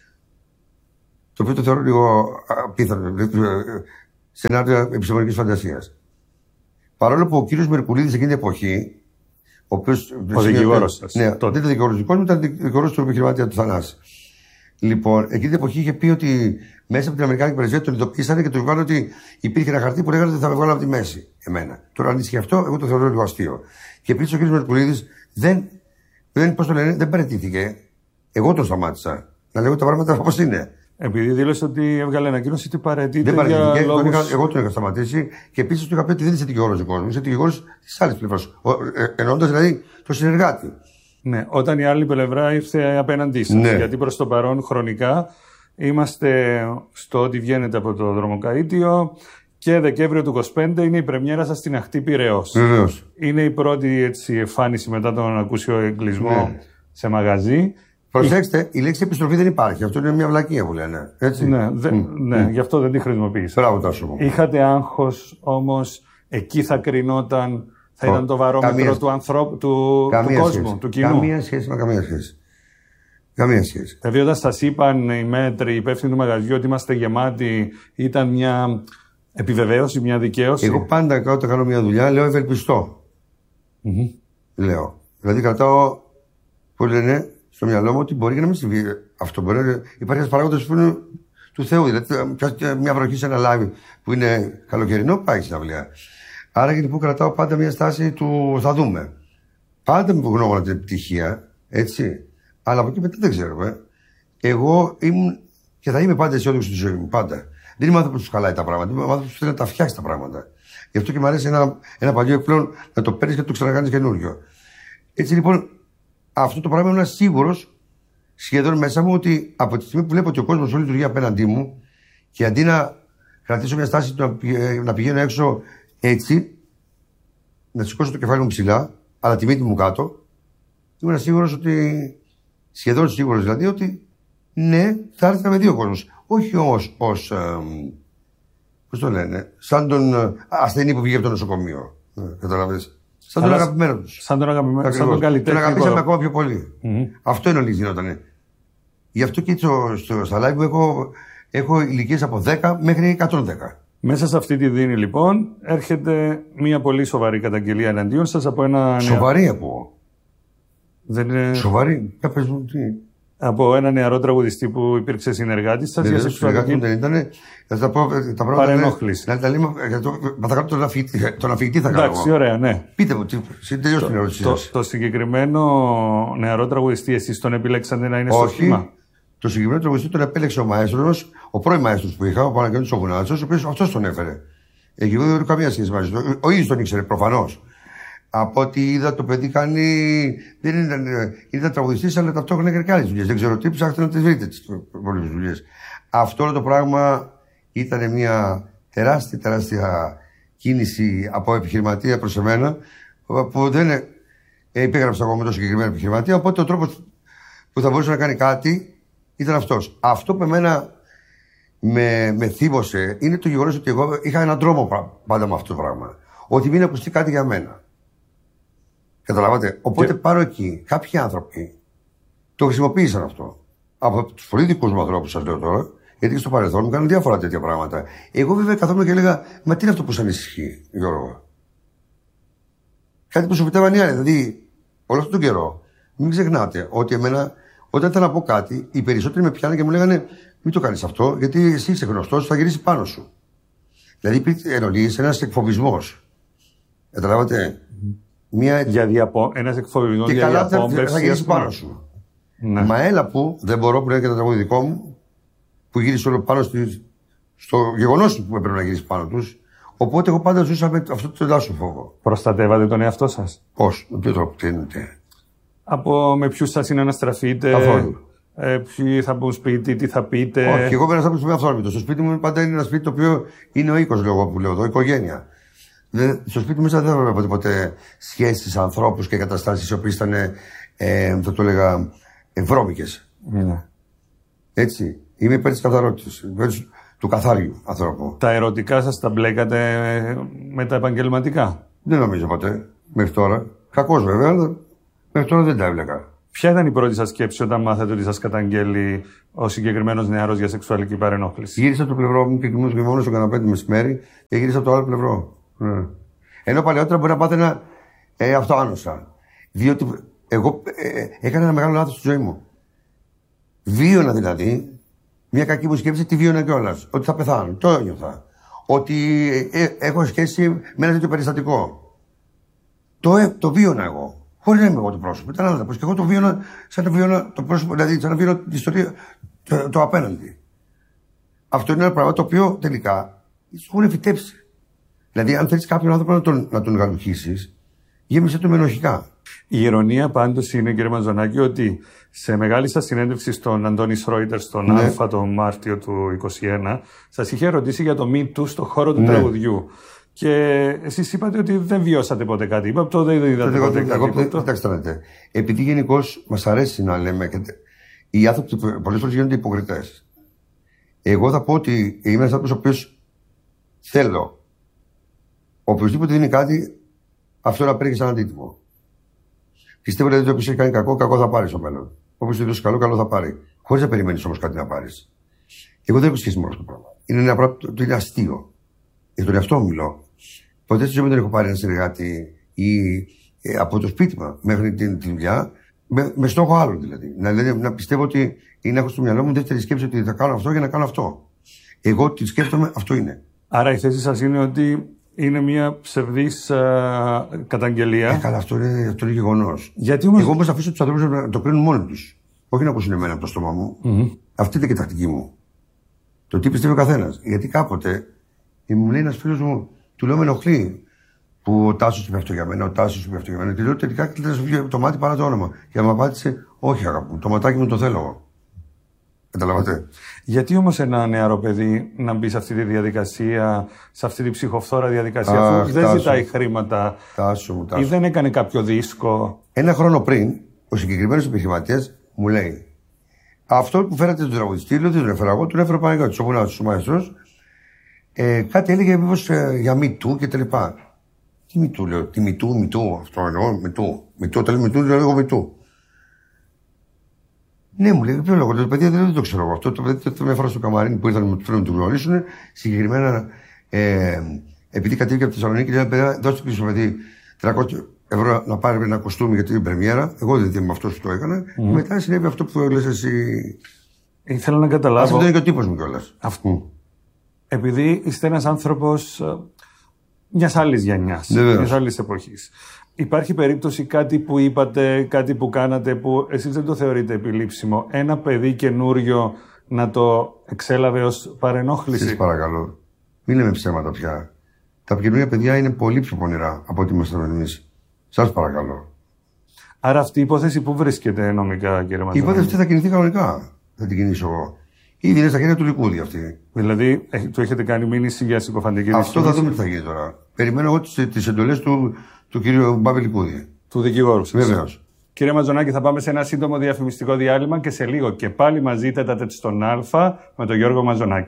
Το οποίο το θεωρώ λίγο απίθανο. Σενάριο επιστημονικής φαντασίας. Παρόλο που ο κύριος Μερκουλίδης εκείνη την εποχή. Ο, οποίος, ο δικηγόρος σας. Ναι, τότε ήταν δικηγόρος δικός μου, ήταν δικηγόρος του επιχειρηματία του Θανάση. Λοιπόν, εκείνη την εποχή είχε πει ότι μέσα από την Αμερικάνικη πρεσβεία τον ειδοποίησανε και του είπαν ότι υπήρχε ένα χαρτί που λέγανε ότι θα με βγάλω από τη μέση. Εμένα. Τώρα, αν ισχύει αυτό, εγώ το θεωρώ λίγο αστείο. Και επίσης ο κύριος Μερκουλίδης δεν, δεν, πώς το λένε, δεν παραιτήθηκε. Εγώ τον σταμάτησα. Να λέγω τα πράγματα όπως είναι. Επειδή δήλωσε ότι έβγαλε ανακοίνωση ότι παραιτείται. Δεν παραιτήθηκε. Για λόγους... Εγώ, εγώ τον είχα σταματήσει και επίσης του είχα πει ότι δεν είσαι δικηγόρος δικός μου. Είσαι δικηγόρος της άλλης πλευράς. Εννοώντας δηλαδή το συνεργάτη. Ναι, όταν η άλλη πλευρά ήρθε απέναντί σας. Ναι. Γιατί προς το παρόν χρονικά είμαστε στο ότι βγαίνετε από το δρομοκαΐτιο και Δεκέμβριο του είκοσι πέντε είναι η πρεμιέρα σας στην Αχτή Πειραιώς. Βεβαίως. Είναι η πρώτη έτσι, εμφάνιση μετά τον ακούσιο εγκλισμό ναι. σε μαγαζί. Προσέξτε, η λέξη επιστροφή δεν υπάρχει. Αυτό είναι μια βλακεία που λένε. Έτσι. Ναι, δε, mm. ναι mm. γι' αυτό δεν τη χρησιμοποίησα. Μπράβο, Τάσο. Είχατε άγχος όμως, εκεί θα κρινόταν, θα ήταν oh. το βαρόμετρο καμία... του, ανθρώπου, του, του κόσμου, σχέση. του κοινού. Καμία σχέση με καμία σχέση. Καμία σχέση. Δηλαδή, όταν σας είπαν οι μέτροι, οι υπεύθυνοι του μαγαζιού ότι είμαστε γεμάτοι, ήταν μια επιβεβαίωση, μια δικαίωση. Εγώ πάντα όταν κάνω μια δουλειά λέω ευελπιστώ. Mm-hmm. Λέω. Δηλαδή, κρατάω, που λένε, στο μυαλό μου ότι μπορεί και να μην συμβεί αυτό. Μπορεί να υπάρχει ένα παράγοντα που είναι του Θεού. Δηλαδή, μια βροχή σε ένα λάβι που είναι καλοκαιρινό, πάει στην αυλαία. Άρα και λοιπόν κρατάω πάντα μια στάση του θα δούμε. Πάντα με γνώμονα την επιτυχία, έτσι. Αλλά από εκεί μετά δεν ξέρω. Ε. Εγώ ήμουν και θα είμαι πάντα αισιόδοξο στη ζωή μου. Πάντα. Δεν είμαι άνθρωπο που του χαλάει τα πράγματα. Είμαι άνθρωπο που θέλει να τα φτιάξει τα πράγματα. Γι' αυτό και μου αρέσει ένα, ένα παλιό εκπλέον να το παίρνει και να το ξανακάνει καινούριο. Έτσι λοιπόν, αυτό το πράγμα ήμουν σίγουρος σχεδόν μέσα μου ότι από τη στιγμή που βλέπω ότι ο κόσμος όλη λειτουργεί απέναντί μου και αντί να κρατήσω μια στάση να πηγαίνω έξω έτσι, να σηκώσω το κεφάλι μου ψηλά, αλλά τη μύτη μου κάτω, ήμουν σίγουρος ότι, σχεδόν σίγουρος δηλαδή, ότι ναι, θα έρθει να με δει ο κόσμος. Όχι όμως ως, ε, πώς το λένε, σαν τον ασθενή που πήγε από το νοσοκομείο. Ε, καταλαβαίνεις. Σαν τον αγαπημένο του. Σαν τον αγαπημένο του. Σαν τον καλλιτέχνη. Τον αγαπήσαμε ακόμα πιο πολύ. Mm-hmm. Αυτό είναι όλη γινότανε. Γι' αυτό και στο, στο, στα live μου έχω, έχω ηλικίες από δέκα μέχρι εκατόν δέκα. Μέσα σε αυτή τη δίνη λοιπόν έρχεται μια πολύ σοβαρή καταγγελία εναντίον σας από ένα. Σοβαρή από. Δεν είναι. Σοβαρή. Για πες μου τι. Από ένα νεαρό τραγουδιστή που υπήρξε συνεργάτης σας για σεξουαλική. Δεν ήταν. Θα τα πω τα πράγματα. Παρενόχληση. Να τα λέμε. Θα κάνω τον αφηγητή. Τον αφηγητή θα κάνω. Εντάξει, ωραία, ναι. Πείτε μου, τελειώστε την ερώτησή σας. Το συγκεκριμένο νεαρό τραγουδιστή, εσείς τον επιλέξατε να είναι στο σχήμα? Το συγκεκριμένο τραγουδιστή τον επέλεξε ο μαέστρος, ο πρώην μαέστρος που είχα, ο Παναγιώτης ο Βουνάτσος, ο οποίος αυτός τον έφερε. Εκεί δεν έχω καμία σχέση μαζί του. Ο ίδιος τον ήξερε προφανώς. Από ό,τι είδα το παιδί κάνει. Δεν ήταν, ήταν τραγουδιστής, αλλά ταυτόχρονα έκανε και άλλες δουλειές. Δεν ξέρω τι, ψάχτε να τις βρείτε τις πολλές δουλειές. Αυτό το πράγμα ήταν μια τεράστια, τεράστια κίνηση από επιχειρηματία προς εμένα, που δεν υπέγραψα εγώ με το συγκεκριμένο επιχειρηματία. Οπότε ο τρόπος που θα μπορούσε να κάνει κάτι ήταν αυτός. Αυτό που εμένα με, με θύμωσε είναι το γεγονός ότι εγώ είχα έναν τρόμο πάντα με αυτό το πράγμα. Ότι μην ακουστεί κάτι για μένα. Καταλάβατε. Οπότε και... πάρω εκεί κάποιοι άνθρωποι το χρησιμοποίησαν αυτό. Από τους πολύ δικούς μου ανθρώπους, σας λέω τώρα, γιατί στο παρελθόν μου κάνουν διάφορα τέτοια πράγματα. Εγώ βέβαια καθόμουν και έλεγα, μα τι είναι αυτό που σας ανησυχεί, Γιώργο? Κάτι που σου φυτεύαν οι άλλοι. Δηλαδή, όλο αυτόν τον καιρό, μην ξεχνάτε ότι εμένα, όταν ήταν να πω κάτι, οι περισσότεροι με πιάνανε και μου λέγανε, μην το κάνεις αυτό, γιατί εσύ είσαι γνωστός, θα γυρίσει πάνω σου. Δηλαδή, εννοείς ένας εκφοβισμός. Καταλάβατε. Μια... Για διαπο... ένας εκφοβισμός και για καλά διαπόμπευση. Θα γυρίσει πάνω σου. Ναι. Μα έλα που δεν μπορώ που λέει και το τραγούδι δικό μου, που γύρισε όλο πάνω στη... στο γεγονός που έπρεπε να γυρίσει πάνω τους. Οπότε εγώ πάντα ζούσα με αυτό το τελάσσο φόβο. Προστατεύατε τον εαυτό σας? Πώς, με ποιο τρόπο, τι εννοείται? Από με ποιους θα συναναστραφείτε? Καθόλου. Ε, ποιοι θα μπουν σπίτι, τι θα πείτε? Όχι, εγώ είμαι ένας άνθρωπος που είμαι αυθόρμητος. Στο σπίτι μου πάντα είναι ένα σπίτι το οποίο είναι ο οίκος, λέω, που λέω εδώ, οικογένεια. Δεν, στο σπίτι μου δεν θα βλέπω ποτέ σχέσεις, ανθρώπους και καταστάσεις οι οποίες ήταν, ε, θα το έλεγα, βρώμικες. Mm. Έτσι. Είμαι υπέρ της καθαρότητας, υπέρ του καθάριου ανθρώπου. Τα ερωτικά σας τα μπλέκατε με τα επαγγελματικά? Δεν νομίζω ποτέ, μέχρι τώρα. Κακώς βέβαια, αλλά μέχρι τώρα δεν τα έβλεκα. Ποια ήταν η πρώτη σας σκέψη όταν μάθατε ότι σας καταγγέλει ο συγκεκριμένος νεαρός για σεξουαλική παρενόχληση? Γύρισα το πλευρό μου και κοιμόμουν στο καναπέ το μεσημέρι και γύρισα το άλλο πλευρό. Ναι. Ενώ παλαιότερα μπορεί να πάθαινα ε, αυτό άνοσα. Διότι εγώ ε, έκανα ένα μεγάλο λάθος στη ζωή μου. Βίωνα δηλαδή μια κακή μου σκέψη, τη βίωνα κιόλας. Ότι θα πεθάνω. Το ένιωθα. Ότι ε, ε, έχω σχέση με ένα τέτοιο περιστατικό. Το, ε, το βίωνα εγώ. Χωρίς να είμαι εγώ το πρόσωπο. Ήταν άνθρωπος. Και εγώ το βίωνα σαν να βίωνα το πρόσωπο, δηλαδή σαν να βίωνα την ιστορία το, το απέναντι. Αυτό είναι ένα πράγμα το οποίο τελικά σου έχουν φυτέψει. Δηλαδή, αν θέλεις κάποιον άνθρωπο να τον, να τον γαλουχίσεις, γέμισε το με ενοχικά. Η ηρωνία πάντως είναι, κύριε Μαζονάκη, ότι σε μεγάλη σας συνέντευξη στον Αντώνη Σρόιτερ στον ναι. Α τον Μάρτιο του είκοσι ένα, σας είχε ρωτήσει για το Me Too στον χώρο του ναι. τραγουδιού. Και εσείς είπατε ότι δεν βιώσατε ποτέ κάτι. Είπα, το δεν είδατε ποτέ κάτι. Κοιτάξτε να δείτε. Επειδή γενικώς μας αρέσει να λέμε, οι άνθρωποι πολλές φορές γίνονται υποκριτές. Εγώ θα πω ότι είμαι ένας άνθρωπος ο οποίος θέλω. Οποιοςδήποτε δίνει κάτι, αυτό να παίρνει σαν αντίτιμο. Πιστεύω ότι όποιος έχει κάνει κακό, κακό θα πάρει στο μέλλον. Όποιος έχει δώσει καλό, καλό θα πάρει. Χωρίς να περιμένεις όμως κάτι να πάρεις. Εγώ δεν έχω σχέση με αυτό το πράγμα. Είναι ένα πράγμα το είναι αστείο. Για τον εαυτό μου μιλώ. Ποτέ στη ζωή μου δεν έχω πάρει ένα συνεργάτη ή ε, από το σπίτι μου μέχρι την, την δουλειά, με, με στόχο άλλο δηλαδή. Να, δηλαδή. να πιστεύω ότι είναι έχω στο μυαλό μου δεύτερη σκέψη ότι θα κάνω αυτό για να κάνω αυτό. Εγώ τι σκέφτομαι, αυτό είναι. Άρα η θέση σας είναι ότι είναι μια ψευδής α, καταγγελία. Ε, καλά, αυτό είναι, αυτό είναι γεγονός. Γιατί όμως... Εγώ όμως αφήσω τους ανθρώπους να το κρίνουν μόνοι τους. Όχι να ακούσουν εμένα από το στόμα μου. Mm-hmm. Αυτή είναι και η τακτική μου. Το τι πιστεύει ο καθένας. Γιατί κάποτε μου λέει ένας φίλος μου, του λέω με ενοχλεί που ο Τάσος είπε αυτό για μένα, ο Τάσος είπε αυτό για μένα. Και λέω τελικά και θα σου βγει το μάτι παρά το όνομα. Και μου απάντησε, όχι αγάπη μου, το ματάκι μου το θέλω εγώ. Καταλαβαίνετε. Γιατί όμως ένα νεαρό παιδί να μπει σε αυτή τη διαδικασία, σε αυτή τη ψυχοφθόρα διαδικασία, Αχ, αφού δεν τάσου. ζητάει χρήματα Τάσου μου, τάσου. ή δεν έκανε κάποιο δίσκο? Ένα χρόνο πριν, ο συγκεκριμένος επιχειρηματίας μου λέει, αυτό που φέρατε τον τραγουδιστή, λέω δεν τον έφερα εγώ, τον έφερα Παναγιώτης, ο Βουνάτος, ο Μαέστρος. Ε, κάτι έλεγε μήπως ε, για Me Too και τα λοιπά. Τι Me Too, λέω, τι Me Too, Me Too, αυτό εννοώ, Me Too. Me Too, όταν λέει Me Too, λέω εγώ Me Too. Ναι, μου λέει, ποιο λόγο, το παιδί δεν το ξέρω εγώ. Αυτό το παιδί το με έφερα στο καμαρίνι που ήρθαν να του γνωρίσουν. Συγκεκριμένα, ε, επειδή κατέβηκε από τη Θεσσαλονίκη, λέει, παιδιά, δώστε πίσω στο παιδί τριακόσια ευρώ να πάρει ένα κοστούμι για την πρεμιέρα. Εγώ δεν είμαι αυτό που το έκανα. Mm. Και μετά συνέβη αυτό που λες εσύ. Ήθελα να καταλάβω. Αυτό είναι και ο τύπος μου κιόλας. Αυτό. Επειδή είστε ένας άνθρωπος μιας άλλης γενιάς, μιας άλλης εποχής. Υπάρχει περίπτωση κάτι που είπατε, κάτι που κάνατε που εσείς δεν το θεωρείτε επιλήψιμο, ένα παιδί καινούριο να το εξέλαβε ως παρενόχληση? Σας παρακαλώ, μην λέμε ψέματα πια. Τα καινούργια παιδιά είναι πολύ πιο πονηρά από ό,τι ήμασταν εμείς. Σας παρακαλώ. Άρα αυτή η υπόθεση πού βρίσκεται νομικά, κύριε Μαζονάκη? Η υπόθεση αυτή θα κινηθεί κανονικά. Θα την κινήσω εγώ. Ήδη είναι στα χέρια του Λυκούδη αυτή. Δηλαδή, του έχετε κάνει μήνυση για συκοφαντική Αυτό θα δούμε τι θα γίνει τώρα. Περιμένω εγώ τις εντολές του, του κύριου Μπάμπη Λυκούδη. Του δικηγόρου σας. Βεβαίως. Κύριε Μαζονάκη, θα πάμε σε ένα σύντομο διαφημιστικό διάλειμμα και σε λίγο και πάλι μαζί τέτα στον Α με τον Γιώργο Μαζονάκη.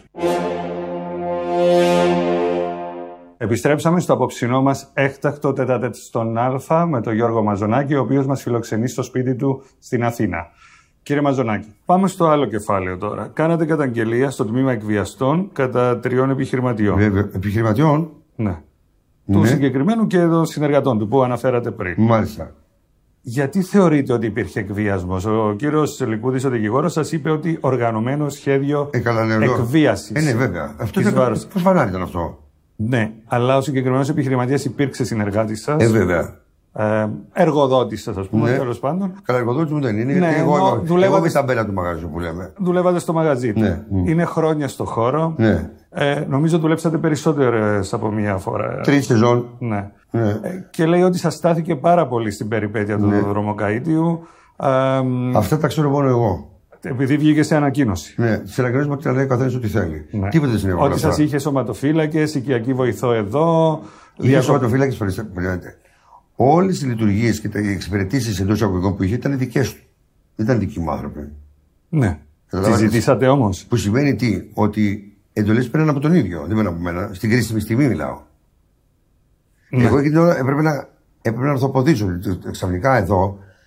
Επιστρέψαμε στο απόψινό μας έκτακτο τέτα στον Α με τον Γιώργο Μαζονάκη, ο οποίος μας φιλοξενεί στο σπίτι του στην Αθήνα. Κύριε Μαζονάκη, πάμε στο άλλο κεφάλαιο τώρα. Κάνατε καταγγελία στο τμήμα εκβιαστών κατά τριών επιχειρηματιών. Βέβαια, επιχειρηματιών. Ναι. Του ναι. συγκεκριμένου και των συνεργατών του που αναφέρατε πριν. Μάλιστα. Γιατί θεωρείτε ότι υπήρχε εκβιασμός? Ο κύριος Λυκούδης, ο δικηγόρος, σας είπε ότι οργανωμένο σχέδιο ε, καλά, ναι, εκβίασης. Ε, ναι, βέβαια. Αυτό ήταν. Πώς φανάρι ήταν αυτό? Ναι, αλλά ο συγκεκριμένος επιχειρηματίας υπήρξε συνεργάτης σας. Ε, βέβαια. Ε, εργοδότης σας, ας πούμε, ναι. τέλος πάντων. Καλά, εργοδότης μου δεν είναι. Ναι, γιατί εγώ, εγώ, δουλεύατε... εγώ είμαι στα μπέλα του μαγαζιού που λέμε. Δουλεύατε στο μαγαζί του. Ναι. Είναι χρόνια στο χώρο. Ναι. Ε, νομίζω δουλέψατε περισσότερες από μία φορά. Τρεις σεζόν. Ναι. Ναι. Ε, και λέει ότι σας στάθηκε πάρα πολύ στην περιπέτεια του ναι. δρομοκαΐτιου. Ε, Αυτά τα ξέρω μόνο εγώ. Επειδή βγήκε σε ανακοίνωση. Ναι, σε ανακοίνωση μου λέει ο καθένας ό,τι θέλει. Ναι. Τίποτα δεν συνέβη. Ότι σας είχε σωματοφύλακες, οικιακή βοηθό εδώ. Είχε διακο... σωματοφύλακες, περιμένετε. Όλες οι λειτουργίες και οι εξυπηρετήσεις εντός εισαγωγικών που είχε ήταν δικές του. Δεν ήταν δικοί μου άνθρωποι. Ναι. Τι ζητήσατε όμως? Που σημαίνει τι, ότι εντολές παίρναν από τον ίδιο. Δεν παίρναν από μένα. Στην κρίσιμη στιγμή μιλάω. Ναι. Εγώ εκείνη την ώρα έπρεπε να, έπρεπε να ορθοποδήσω. Ξαφνικά εδώ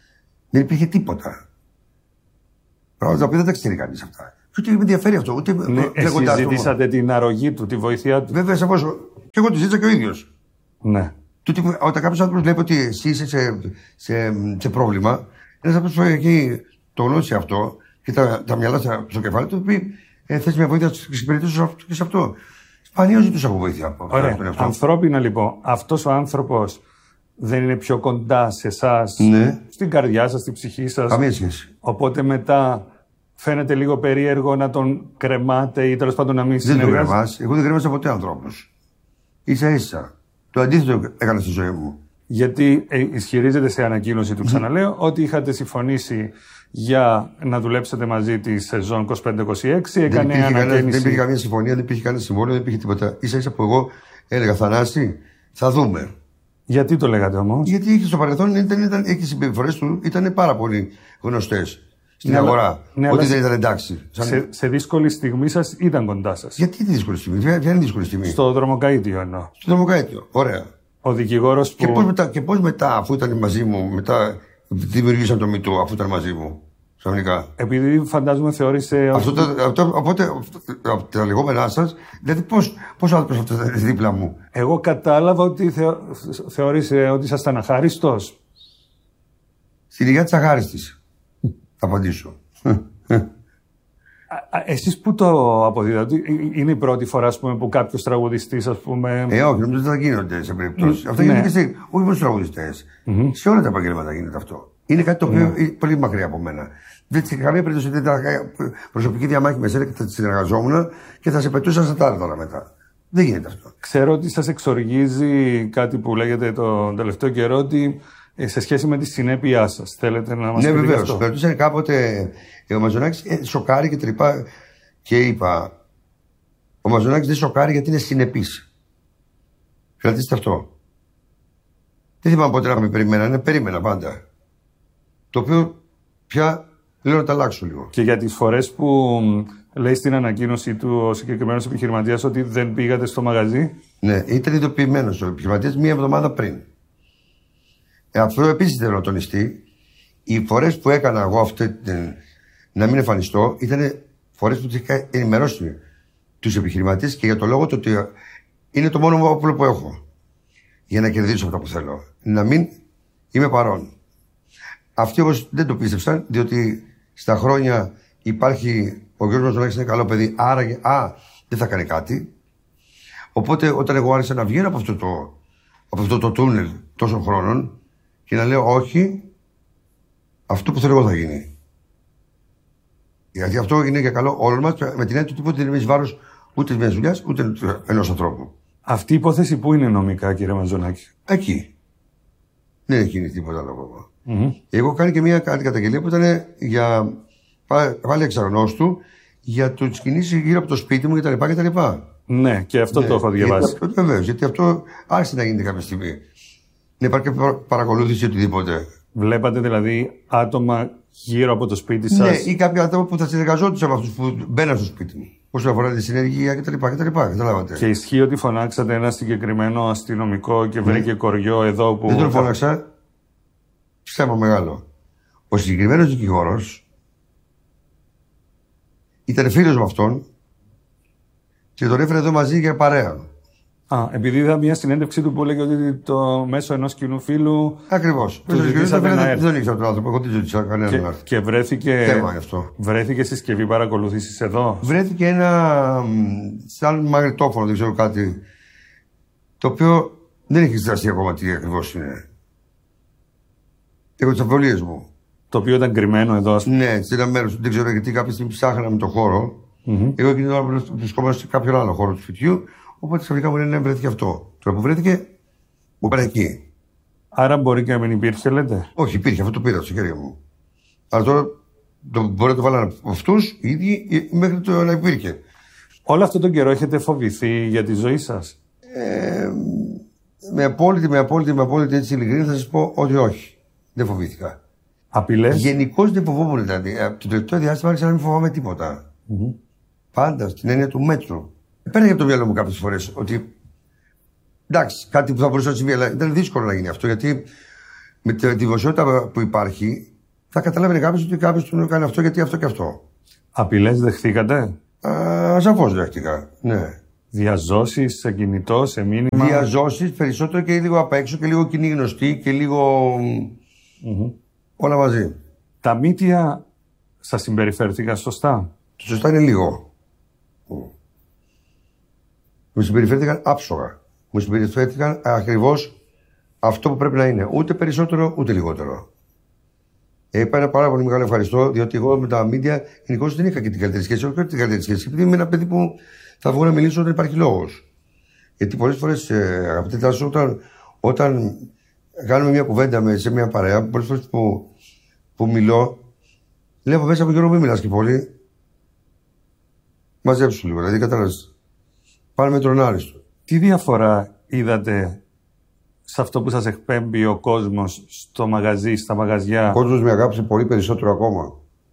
Δεν υπήρχε τίποτα. Πράγματα τα οποία δεν τα ξέρει κανείς αυτά. Και ούτε με ενδιαφέρει αυτό. Ούτε ναι, εσείς ζητήσατε την αρρωγή του, τη βοήθειά του. Βέβαια, σαφώς. Και εγώ τη ζήτησα και ο ίδιος. Ναι. Τούτη, όταν κάποιος άνθρωπος βλέπει ότι εσύ είσαι σε, σε, σε πρόβλημα, ένας άνθρωπος που έχει το γνώσει αυτό και τα, τα μυαλά στο κεφάλι του, πει ε, θες μια βοήθεια να εξυπηρετήσω και σε αυτό. Σπανίως ζητούσα από βοήθεια. Ωραία. Ανθρώπινα λοιπόν, αυτός ο άνθρωπος δεν είναι πιο κοντά σε εσάς, ναι. στην καρδιά σας, στην ψυχή σας. Καμία σχέση. Οπότε μετά φαίνεται λίγο περίεργο να τον κρεμάτε ή τέλος πάντων να μην συνεργάζεται. Δεν τον κρεμάς. Εγώ δεν κρέμασα ποτέ ανθρώπους. Ίσα ίσα. Το αντίθετο έκανα στη ζωή μου. Γιατί ε, ισχυρίζεται σε ανακοίνωση του, ξαναλέω, ότι είχατε συμφωνήσει για να δουλέψετε μαζί τη σεζόν είκοσι πέντε είκοσι έξι. Έκανε δεν, υπήρχε ανακαίνιση... δεν υπήρχε καμία συμφωνία, δεν υπήρχε κανένα συμβόλαιο, δεν υπήρχε τίποτα. Ίσα ίσα που εγώ έλεγα Θανάση, θα δούμε. Γιατί το λέγατε όμως? Γιατί είχε στο παρελθόν ήταν, ήταν, οι συμπεριφορές του ήταν πάρα πολύ γνωστές στην ναι, αγορά. Ναι, ότι δεν ήταν εντάξει. Σαν... Σε, σε δύσκολη στιγμή σας ήταν κοντά σας. Γιατί τη δύσκολη στιγμή, ποια είναι η δύσκολη στιγμή? Στο δρομοκαΐτιο εννοώ. Στο δρομοκαΐτιο, ωραία. Ο δικηγόρος που... Και πώς μετά, και πώς μετά, αφού ήταν μαζί μου, μετά δημιουργήσαν το μυτό, αφού ήταν μαζί μου, ξαφνικά. Επειδή φαντάζομαι θεώρησε... Αυτό, το, αυτό, οπότε, από τα λεγόμενά σας, δηλαδή πώς, πώς ο άνθρωπος αυτό ήταν δίπλα μου. Εγώ κατάλαβα ότι θεω, θεώρησε ότι ήσασταν αχάριστος. Στην υγεία της αχάριστης, θα απαντήσω. Εσείς που το αποδίδατε, είναι η πρώτη φορά ας πούμε, που κάποιος τραγουδιστής, ας πούμε... Ε, όχι, νομίζω ότι θα γίνονται σε περιπτώσεις. Mm, αυτό ναι. γίνεται και σε, όχι μόνο στους τραγουδιστές. Mm-hmm. Σε όλα τα επαγγέλματα γίνεται αυτό. Είναι κάτι το οποίο mm. είναι πολύ μακριά από μένα. Δεν σε καμία περίπτωση δεν ήταν προσωπική διαμάχη με σένα και θα συνεργαζόμουν και θα σε πετούσα στα τάρταρα μετά. Δεν γίνεται αυτό. Ξέρω ότι σας εξοργίζει κάτι που λέγεται τον τελευταίο καιρό, ότι σε σχέση με τη συνέπειά σας. Θέλετε να μας ναι, πείτε βεβαίως. αυτό? Με ρωτήσανε κάποτε ε, ο Μαζονάκης ε, σοκάρει και τρυπά και είπα ο Μαζονάκης δεν σοκάρει γιατί είναι συνεπής. Κρατήστε αυτό. Δεν θυμάμαι ποτέ να με περιμένανε, περίμενα πάντα. Το οποίο πια λέω να τα αλλάξω λίγο. Και για τις φορές που λέει στην ανακοίνωση του ο συγκεκριμένος επιχειρηματίας ότι δεν πήγατε στο μαγαζί. Ναι, ήταν ειδοποιημένος ο επιχειρηματίας μία εβδομάδα πριν. Ε, αυτό επίσης θέλω να τονιστεί. Οι φορές που έκανα εγώ αυτή την, να μην εμφανιστώ ήταν φορές που τους είχα ενημερώσει τους επιχειρηματίες και για το λόγο το ότι είναι το μόνο όπλο που έχω για να κερδίσω αυτά που θέλω. Να μην είμαι παρόν. Αυτοί όμως δεν το πίστεψαν, διότι στα χρόνια υπάρχει ο Γιώργος Μαζονάκης είναι καλό παιδί, άρα α, δεν θα κάνει κάτι. Οπότε όταν εγώ άρχισα να βγαίνω από αυτό το, από αυτό το τούνελ τόσων χρόνων και να λέω όχι, αυτό που θέλω εγώ θα γίνει. Γιατί αυτό είναι για καλό όλων μας, με την έννοια ότι δεν είναι εις βάρος ούτε μιας δουλειάς, ούτε ενός ανθρώπου. Αυτή η υπόθεση πού είναι νομικά, κύριε Μαζονάκη? Εκεί. Δεν έχει γίνει τίποτα άλλο. Mm-hmm. Εγώ κάνω και μια καταγγελία που ήταν για πάλι εξαγνώστου για τις κινήσεις γύρω από το σπίτι μου κτλ. κτλ. Ναι, και αυτό ναι, το έχω διαβάσει. Βεβαίως, γιατί αυτό άρχισε να γίνεται κάποια στιγμή. Δεν υπάρχει παρακολούθηση οτιδήποτε. Βλέπατε δηλαδή άτομα γύρω από το σπίτι σας? Ναι, ή κάποια άτομα που θα συνεργαζόντουσαν με αυτούς που μπαίναν στο σπίτι μου. Όσον αφορά τη συνεργεία κτλ. Καταλάβατε. Και ισχύει ότι φωνάξατε ένα συγκεκριμένο αστυνομικό και βρήκε ναι. κοριό εδώ που. Δεν τον φώναξα. Ψέμα μεγάλο. Ο συγκεκριμένος δικηγόρος ήταν φίλος με αυτόν και τον έφερε εδώ μαζί για παρέα. Α, επειδή είδα μια συνέντευξη του που έλεγε ότι το μέσω ενός κοινού φίλου. Ακριβώς. Δεν ήξερα τον άνθρωπο, εγώ δεν ζήτησα κανέναν να έρθει. Και βρέθηκε. Θέμα γι' αυτό. Βρέθηκε συσκευή παρακολούθησης εδώ. Βρέθηκε ένα. σαν μαγνητόφωνο, δεν ξέρω κάτι. Το οποίο δεν έχει εξεταστεί ακόμα τι ακριβώς είναι. Έχω τις αμφιβολίες μου. Το οποίο ήταν κρυμμένο εδώ, ας πούμε. Ναι, σε ένα μέρος. Δεν ξέρω γιατί κάποια στιγμή ψάχναμε το χώρο. Mm-hmm. Εγώ εκείνη την ώρα βρισκόμαστε σε κάποιον άλλο χώρο του σπιτιού. Οπότε ξαφνικά μου λένε ναι, βρέθηκε αυτό. Τώρα που βρέθηκε, μου πάνε εκεί. Άρα μπορεί και να μην υπήρχε, λέτε? Όχι, υπήρχε, αυτό το πήρα στο χέρι μου. Αλλά τώρα το, μπορεί να το βάλουν αυτούς οι ίδιοι μέχρι το να υπήρχε. Όλο αυτό τον καιρό έχετε φοβηθεί για τη ζωή σας? Ε, με απόλυτη, με απόλυτη, με απόλυτη έτσι ειλικρίνη θα σας πω ότι όχι. Δεν φοβήθηκα. Απειλές? Γενικώς δεν φοβόμουν δηλαδή. Από το τελευταίο διάστημα άρχισα να μην φοβάμαι τίποτα. Mm-hmm. Πάντα στην έννοια του μέτρου. Παίρνει από το μυαλό μου κάποιες φορές ότι εντάξει, κάτι που θα μπορούσε να συμβεί, αλλά ήταν δύσκολο να γίνει αυτό γιατί με τη δημοσιότητα που υπάρχει θα καταλάβαινε κάποιο ότι κάποιο του έκανε αυτό γιατί αυτό και αυτό. Απειλές δεχθήκατε? Σαφώς δέχτηκα. Ναι. Διαζώσεις σε κινητό, σε μήνυμα? Διαζώσεις περισσότερο και λίγο απ' έξω και λίγο κοινή γνωστή και λίγο. Mm-hmm. Όλα μαζί. Τα μύτια σας συμπεριφέρθηκαν σωστά? Το σωστά είναι λίγο. Μου συμπεριφέρθηκαν άψογα. Μου συμπεριφέρθηκαν ακριβώς αυτό που πρέπει να είναι. Ούτε περισσότερο ούτε λιγότερο. Ε, είπα ένα πάρα πολύ μεγάλο ευχαριστώ, διότι εγώ με τα μίντια γενικώς δεν είχα και την καλύτερη σχέση. Όχι την καλύτερη σχέση. Επειδή είμαι ένα παιδί που θα βγω να μιλήσω όταν υπάρχει λόγος. Γιατί πολλές φορές, ε, αγαπητέ Τάσο, όταν, όταν κάνουμε μια κουβέντα με, σε μια παρέα, πολλές φορές που, που μιλώ, λέω μέσα από Γιώργο, μην μιλάς και πολύ. Μαζέψου λίγο, δηλαδή κατάλαβες. Πάνε με τον άριστο. Τι διαφορά είδατε σε αυτό που σας εκπέμπει ο κόσμος στο μαγαζί, στα μαγαζιά? Ο κόσμος με αγάπησε πολύ περισσότερο ακόμα.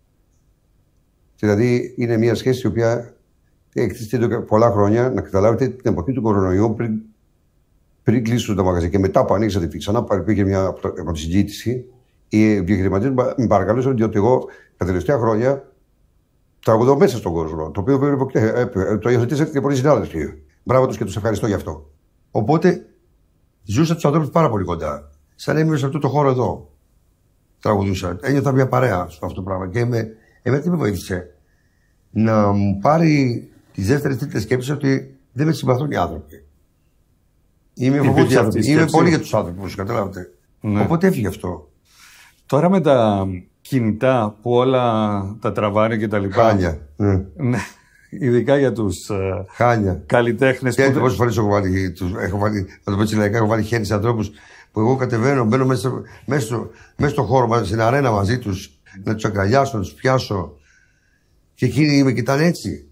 Δηλαδή είναι μια σχέση η οποία εκτίθεται εδώ πολλά χρόνια. Να καταλάβετε την εποχή του κορονοϊού, πριν, πριν κλείσουν τα μαγαζιά και μετά που ανοίξατε και ξανά πήγε μια από τη συζήτηση, οι επιχειρηματίες με παρακαλούσαν διότι εγώ τα τελευταία χρόνια τραγουδώ μέσα στον κόσμο. Το οποίο το υιοθετήσατε και πολλοί συνάδελφοι. Μπράβο τους και τους ευχαριστώ γι' αυτό. Οπότε ζούσα τους ανθρώπους πάρα πολύ κοντά. Σαν έμεινε σε αυτό το χώρο εδώ. Τραγουδούσα. Ένιωθα μια παρέα στο αυτό το πράγμα. Και με, εμένα τι με βοήθησε? Να μου πάρει τις δεύτερες τρίτες σκέψεις ότι δεν με συμπαθούν οι άνθρωποι. Είμαι, Είμαι πολύ για τους άνθρωπους, καταλάβετε. Ναι. Οπότε έφυγε αυτό. Τώρα με τα κινητά που όλα τα τραβάνε και τα λοιπά. Χάλια. Ναι. Ναι. Ειδικά για τους καλλιτέχνες. Και πόσες φορές έχω βάλει, τους, έχω βάλει, να το πω έτσι λαϊκά, έχω βάλει χέρι σε ανθρώπους που εγώ κατεβαίνω, μπαίνω μέσα, μέσα, στο, μέσα στο χώρο, στην αρένα μαζί τους, να τους αγκαλιάσω, να τους πιάσω. Και εκείνοι με κοιτάνε έτσι.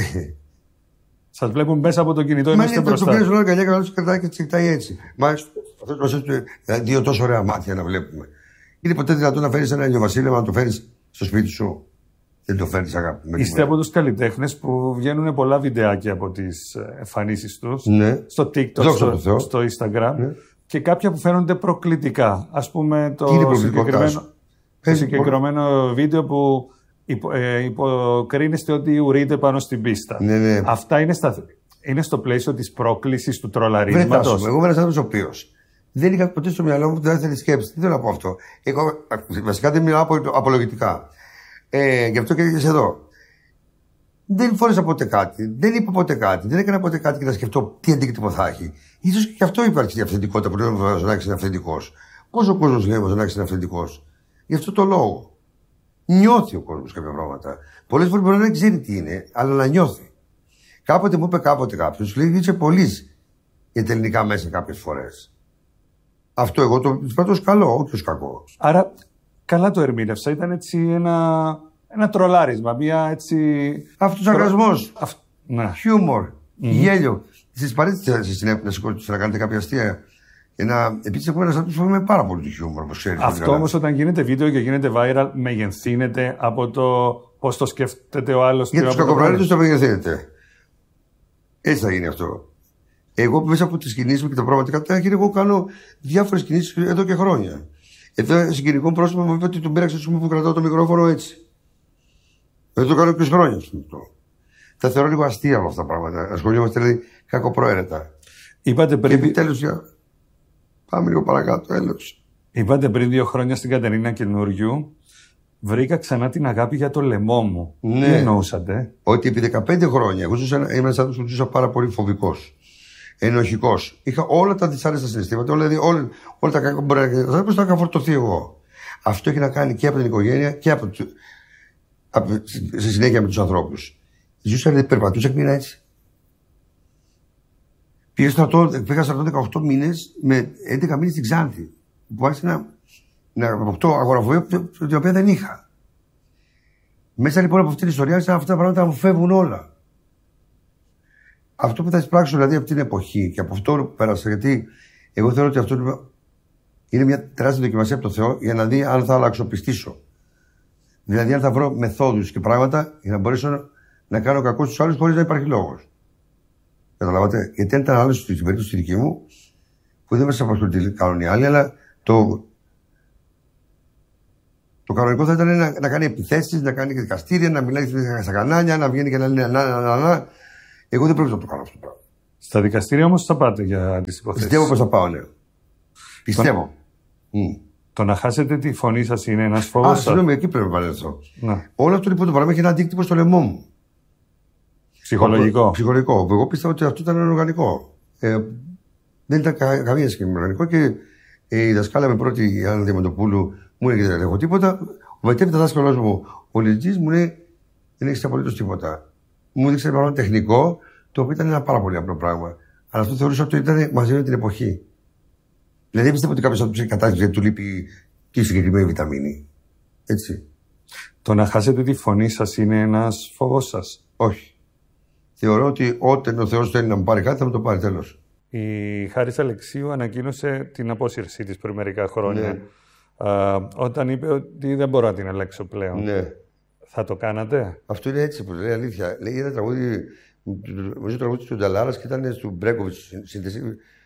Σας βλέπουν μέσα από το κινητό, είμαστε μπροστά. Μα είναι το πιέζω αγκαλιά και να τους κρατάει και τους κοιτάει έτσι. Μα αυτό είναι δύο τόσο ωραία μάτια να βλέπουμε. Είναι ποτέ δυνατόν να φέρεις ένα ηλιοβασίλεμα, να το φέρεις στο σπίτι σου? Δεν το φέρνεις, αγάπη. Είστε από τους καλλιτέχνες που βγαίνουν πολλά βιντεάκια από τις εμφανίσεις τους. Ναι. Στο TikTok, στο, στο Instagram. Ναι. Και κάποια που φαίνονται προκλητικά. Ας πούμε το συγκεκριμένο, το συγκεκριμένο βίντεο που υπο, ε, υποκρίνεστε ότι ουρείτε πάνω στην πίστα. Ναι, ναι. Αυτά είναι, στα, είναι στο πλαίσιο της πρόκλησης του τρολαρίσματος. Εγώ είμαι ένας άνθρωπος ο οποίος δεν είχα ποτέ στο μυαλό μου τη δεύτερη σκέψη. Τι θέλω να πω αυτό? Εγώ βασικά δεν μιλάω απολογητικά. Ε, γι' αυτό και είσαι εδώ. Δεν φόρεσα ποτέ κάτι, δεν είπα ποτέ κάτι, δεν έκανα ποτέ κάτι και να σκεφτώ τι αντίκτυπο θα έχει. Ίσως και αυτό υπάρχει η αυθεντικότητα που λέμε ο Ζωνάκης είναι αυθεντικός. Πώς ο κόσμος λέει ο Ζωνάκης είναι αυθεντικός? Γι' αυτό το λόγο. Νιώθει ο κόσμος κάποια πράγματα. Πολλές φορές μπορεί να δεν ξέρει τι είναι, αλλά να νιώθει. Κάποτε μου είπε κάποτε κάποιος, λέει είσαι πολύ για τα ελληνικά μέσα κάποιες φορές. Αυτό εγώ το πράττω ως καλό, όχι ως κακό. Άρα. Καλά το ερμήνευσα. Ήταν έτσι ένα, ένα τρολάρισμα. Μια έτσι. Αυτοσαρκασμός. Αυ... Ναι. Χιούμορ. Mm-hmm. Γέλιο. Στις παρέτητες να σηκώσετε να κάνετε κάποια αστεία. Να... Επίσης, έχω ένας άνθρωπος που είμαι πάρα πολύ του χιούμορ, όπως ξέρεις. Αυτό όμως όταν γίνεται βίντεο και γίνεται viral, μεγενθύνεται από το πώς το σκέφτεται ο άλλος. Για τους κακοπραγμάτες το μεγενθύνεται. Έτσι θα γίνει αυτό. Εγώ μέσα από τις κινήσεις μου και τα πραγματικά τάχυρα, εγώ κάνω διάφορες κινήσεις εδώ και χρόνια. Εδώ συγκεκριτικό πρόσωπο μου είπε ότι τον πήραξε στο που κρατάω το μικρόφωνο έτσι. Δεν το κάνω και χρόνια αυτό. Τα θεωρώ λίγο αστεία όλα αυτά τα πράγματα. Ασχολιόμαστε δηλαδή κακοπροαίρετα. Είπατε πριν. Και επιτέλους για. Πάμε λίγο παρακάτω, έλεος. Είπατε πριν δύο χρόνια στην Κατερίνα Καινούριου, βρήκα ξανά την αγάπη για το λαιμό μου. Ναι. Τι εννοούσατε? Ότι επί δεκαπέντε χρόνια εγώ ζούσα, ήμουν ένας άνθρωπος που ζούσα πάρα πολύ φοβικός. Ενοχικός. Είχα όλα τα δυσάρεστα συναισθήματα, όλα, δηλαδή, όλα, όλα τα κακά που μπορεί να κάνει. Πώς θα είχα φορτωθεί εγώ. Αυτό έχει να κάνει και από την οικογένεια και από, από, σε συνέχεια με τους ανθρώπους. Ζούσα, δηλαδή, περπατούσα και μείνα έτσι. Πήγα στρατό, πήγα στρατό δεκαοκτώ μήνες με έντεκα μήνες στην Ξάνθη. Που άρχισε να, να αποκτώ αγοραφοβία την οποία δεν είχα. Μέσα λοιπόν από αυτή την ιστορία άρχισαν αυτά τα πράγματα να μου φεύγουν όλα. Αυτό που θα εισπράξω δηλαδή από την εποχή και από αυτό που πέρασα, γιατί εγώ θεωρώ ότι αυτό είναι μια τεράστια δοκιμασία από το Θεό για να δει αν θα αλλαξοπιστήσω. Δηλαδή, αν θα βρω μεθόδους και πράγματα για να μπορέσω να κάνω κακό στους άλλους χωρίς να υπάρχει λόγος. Καταλάβατε. Γιατί αν ήταν άλλο στην περίπτωση τη δική μου, που δεν μας απασχολεί τι κάνουν οι άλλοι, αλλά το. Το κανονικό θα ήταν να, να κάνει επιθέσεις, να κάνει δικαστήρια, να μιλάει στα κανάλια, να βγαίνει και να λέει να, να, να, να. Εγώ δεν πρόκειται να το κάνω αυτό το πράγμα. Στα δικαστήρια όμως θα πάτε για τις υποθέσεις. Πιστεύω πως θα πάω, ναι. Πιστεύω. Το, mm. το να χάσετε τη φωνή σας είναι ένας φόβος. Α, συγγνώμη, εκεί πρέπει να παρέλθω. Όλο αυτό λοιπόν το πράγμα έχει ένα αντίκτυπο στο λαιμό μου. Ψυχολογικό. Ψυχολογικό. Εγώ πίστευα ότι αυτό ήταν οργανικό. Ε, δεν ήταν κα, καμία σχέση με οργανικό και ε, η δασκάλα με πρώτη, η Άννα Διαμαντοπούλου, μου έλεγε δεν έχω τίποτα. Ο μετέπειτα δάσκαλος μου, ο Λιτζής, μου λέει δεν έχει απολύτως τίποτα. Μου έδειξε ένα πράγμα τεχνικό, το οποίο ήταν ένα πάρα πολύ απλό πράγμα. Αλλά αυτό θεωρούσα ότι ήταν μαζί με την εποχή. Δηλαδή δεν πιστεύω ότι κάποιο θα του ψάξει κατάσταση γιατί του λείπει και η συγκεκριμένη βιταμίνη. Έτσι. Το να χάσετε τη φωνή σας είναι ένας φόβος σας. Όχι. Θεωρώ ότι όταν ο Θεός θέλει να μου πάρει κάτι θα μου το πάρει, τέλος. Η Χάρις Αλεξίου ανακοίνωσε την απόσυρσή της πριν μερικά χρόνια. Ναι. Α, όταν είπε ότι δεν μπορώ να την αλλάξω πλέον. Ναι. Θα το κάνατε? Αυτό είναι έτσι, πως λέει αλήθεια. Λέει ένα τραγούδι, νομίζω τραγούδι του Νταλάρας και ήταν του Μπρέκοβιτς σύνθεση.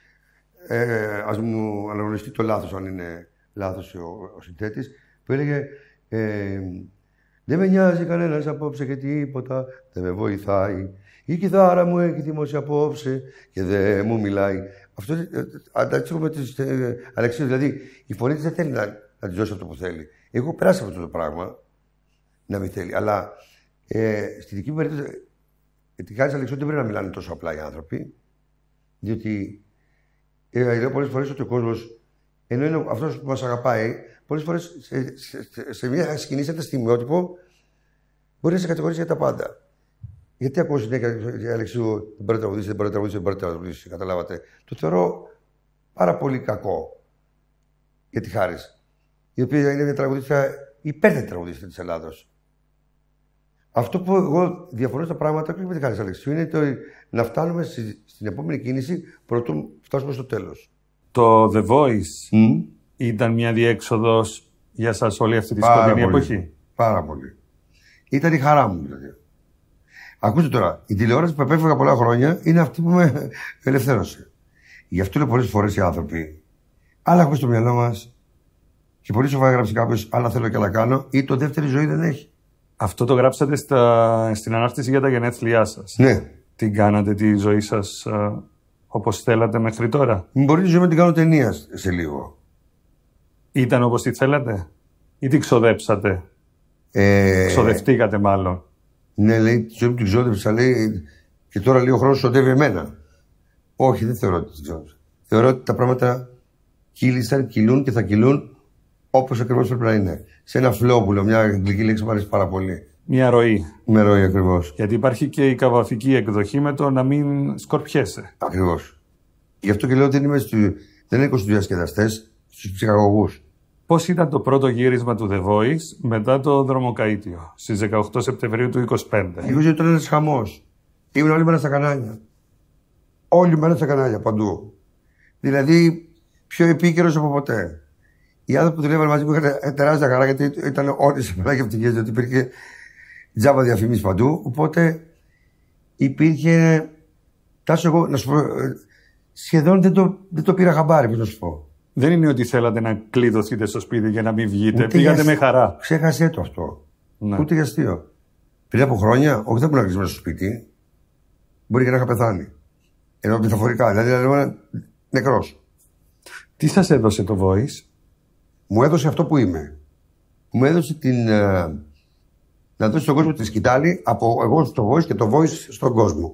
Ε, ας μου αναγνωριστεί το λάθος, αν είναι λάθος ο, ο συνθέτης, που έλεγε ε, δεν με νοιάζει κανένας απόψε και τίποτα, δεν με βοηθάει. Η κιθάρα μου έχει θυμώσει απόψε και δεν μου μιλάει. Αυτό αντίστοιχο με τη ε, Αλεξίου, δηλαδή η φωνή της δεν θέλει να, να της δώσει αυτό που θέλει. Εγώ περάσα αυτό το πράγμα, να μην θέλει. Αλλά ε, στη δική μου περίπτωση, τη Χάρις Αλεξίου δεν πρέπει να μιλάνε τόσο απλά οι άνθρωποι, διότι ε, λέω πολλές φορές ότι ο κόσμος, ενώ είναι αυτός που μας αγαπάει, πολλές φορές σε, σε, σε, σε μια σκηνή, σε ένα στιγμιότυπο, μπορεί να σε κατηγορήσει για τα πάντα. Γιατί ακούω συνέχεια Αλεξίου, δεν μπορεί να τραγουδήσει, δεν μπορεί να τραγουδήσει, δεν μπορεί να τραγουδήσει, καταλάβατε. Το θεωρώ πάρα πολύ κακό για τη Χάρις, η οποία είναι μια τραγουδίστρια, υπέρθετη τραγουδίστρια της Ελλάδος. Αυτό που εγώ διαφωνώ στα πράγματα, όχι με τη Χάρις Αλεξίου, είναι το να φτάνουμε στη, στην επόμενη κίνηση πρωτού φτάσουμε στο τέλος. Το The Voice mm. ήταν μια διέξοδος για σας όλη αυτή τη σκοτεινή εποχή. Πάρα πολύ. Ήταν η χαρά μου δηλαδή. Ακούστε τώρα, η τηλεόραση που επέφυγα πολλά χρόνια είναι αυτή που με ελευθέρωσε. Γι' αυτό λέω πολλές φορές οι άνθρωποι, άλλα έχουμε στο μυαλό μας και πολύ σοβαρά γράψει κάποιος, άλλα θέλω και άλλα κάνω, ή το δεύτερη ζωή δεν έχει. Αυτό το γράψατε στα, στην ανάρτηση για τα γενέθλιά σας. Ναι. Την κάνατε τη ζωή σας α, όπως θέλατε μέχρι τώρα? Μπορεί τη ζωή να την κάνω ταινία σε λίγο. Ήταν όπως τη θέλατε ή την ξοδέψατε? Ε... Ξοδευτήκατε μάλλον. Ναι, λέει, τη ζωή μου την ξόδεψα, λέει, και τώρα λέει ο χρόνος οδεύει εμένα. Όχι, δεν θεωρώ ότι την ξόδεψα. Θεωρώ ότι τα πράγματα κύλησαν, κυλούν και θα κυλούν όπως ακριβώς πρέπει να είναι. Σε ένα flow που λέω, μια αγγλική λέξη μου αρέσει πάρα πολύ. Μια ροή. Μια ροή, ακριβώς. Γιατί υπάρχει και η καβαφική εκδοχή με το να μην σκορπιέσαι. Ακριβώς. Γι' αυτό και λέω ότι δεν είμαι στου... δεν είναι στους διασκεδαστές, στους ψυχαγωγούς. Πώς ήταν το πρώτο γύρισμα του The Voice μετά το δρομοκαΐτιο, στις δεκαοκτώ Σεπτεμβρίου του είκοσι πέντε? Εγώ ήταν ένας χαμός. Ήμουν όλη μέρα στα κανάλια. Όλη μέρα στα κανάλια, παντού. Δηλαδή, πιο επίκαιρος από ποτέ. Οι άνθρωποι που δουλεύαν μαζί μου είχαν τεράστια χαρά, γιατί ήταν όλοι σε πολλά και ευτυχίες, γιατί υπήρχε τζάμπα διαφήμιση παντού. Οπότε υπήρχε. Τάσο, εγώ να σου πω. Σχεδόν δεν το, δεν το πήρα χαμπάρι, πώς να σου πω. Δεν είναι ότι θέλατε να κλειδωθείτε στο σπίτι για να μην βγείτε. Ούτε πήγατε για... με χαρά. Ξέχασέ το αυτό. Ναι. Ούτε για αστείο. Πριν από χρόνια, όχι δεν ήμουν κλεισμένο στο σπίτι. Μπορεί και να είχα πεθάνει. Ενώ μεταφορικά. Δηλαδή, δηλαδή νεκρός. Τι σας έδωσε το Voice? Μου έδωσε αυτό που είμαι. Μου έδωσε την. Ε, να δώσει στον κόσμο τη σκητάλη από εγώ στο Voice και το Voice στον κόσμο.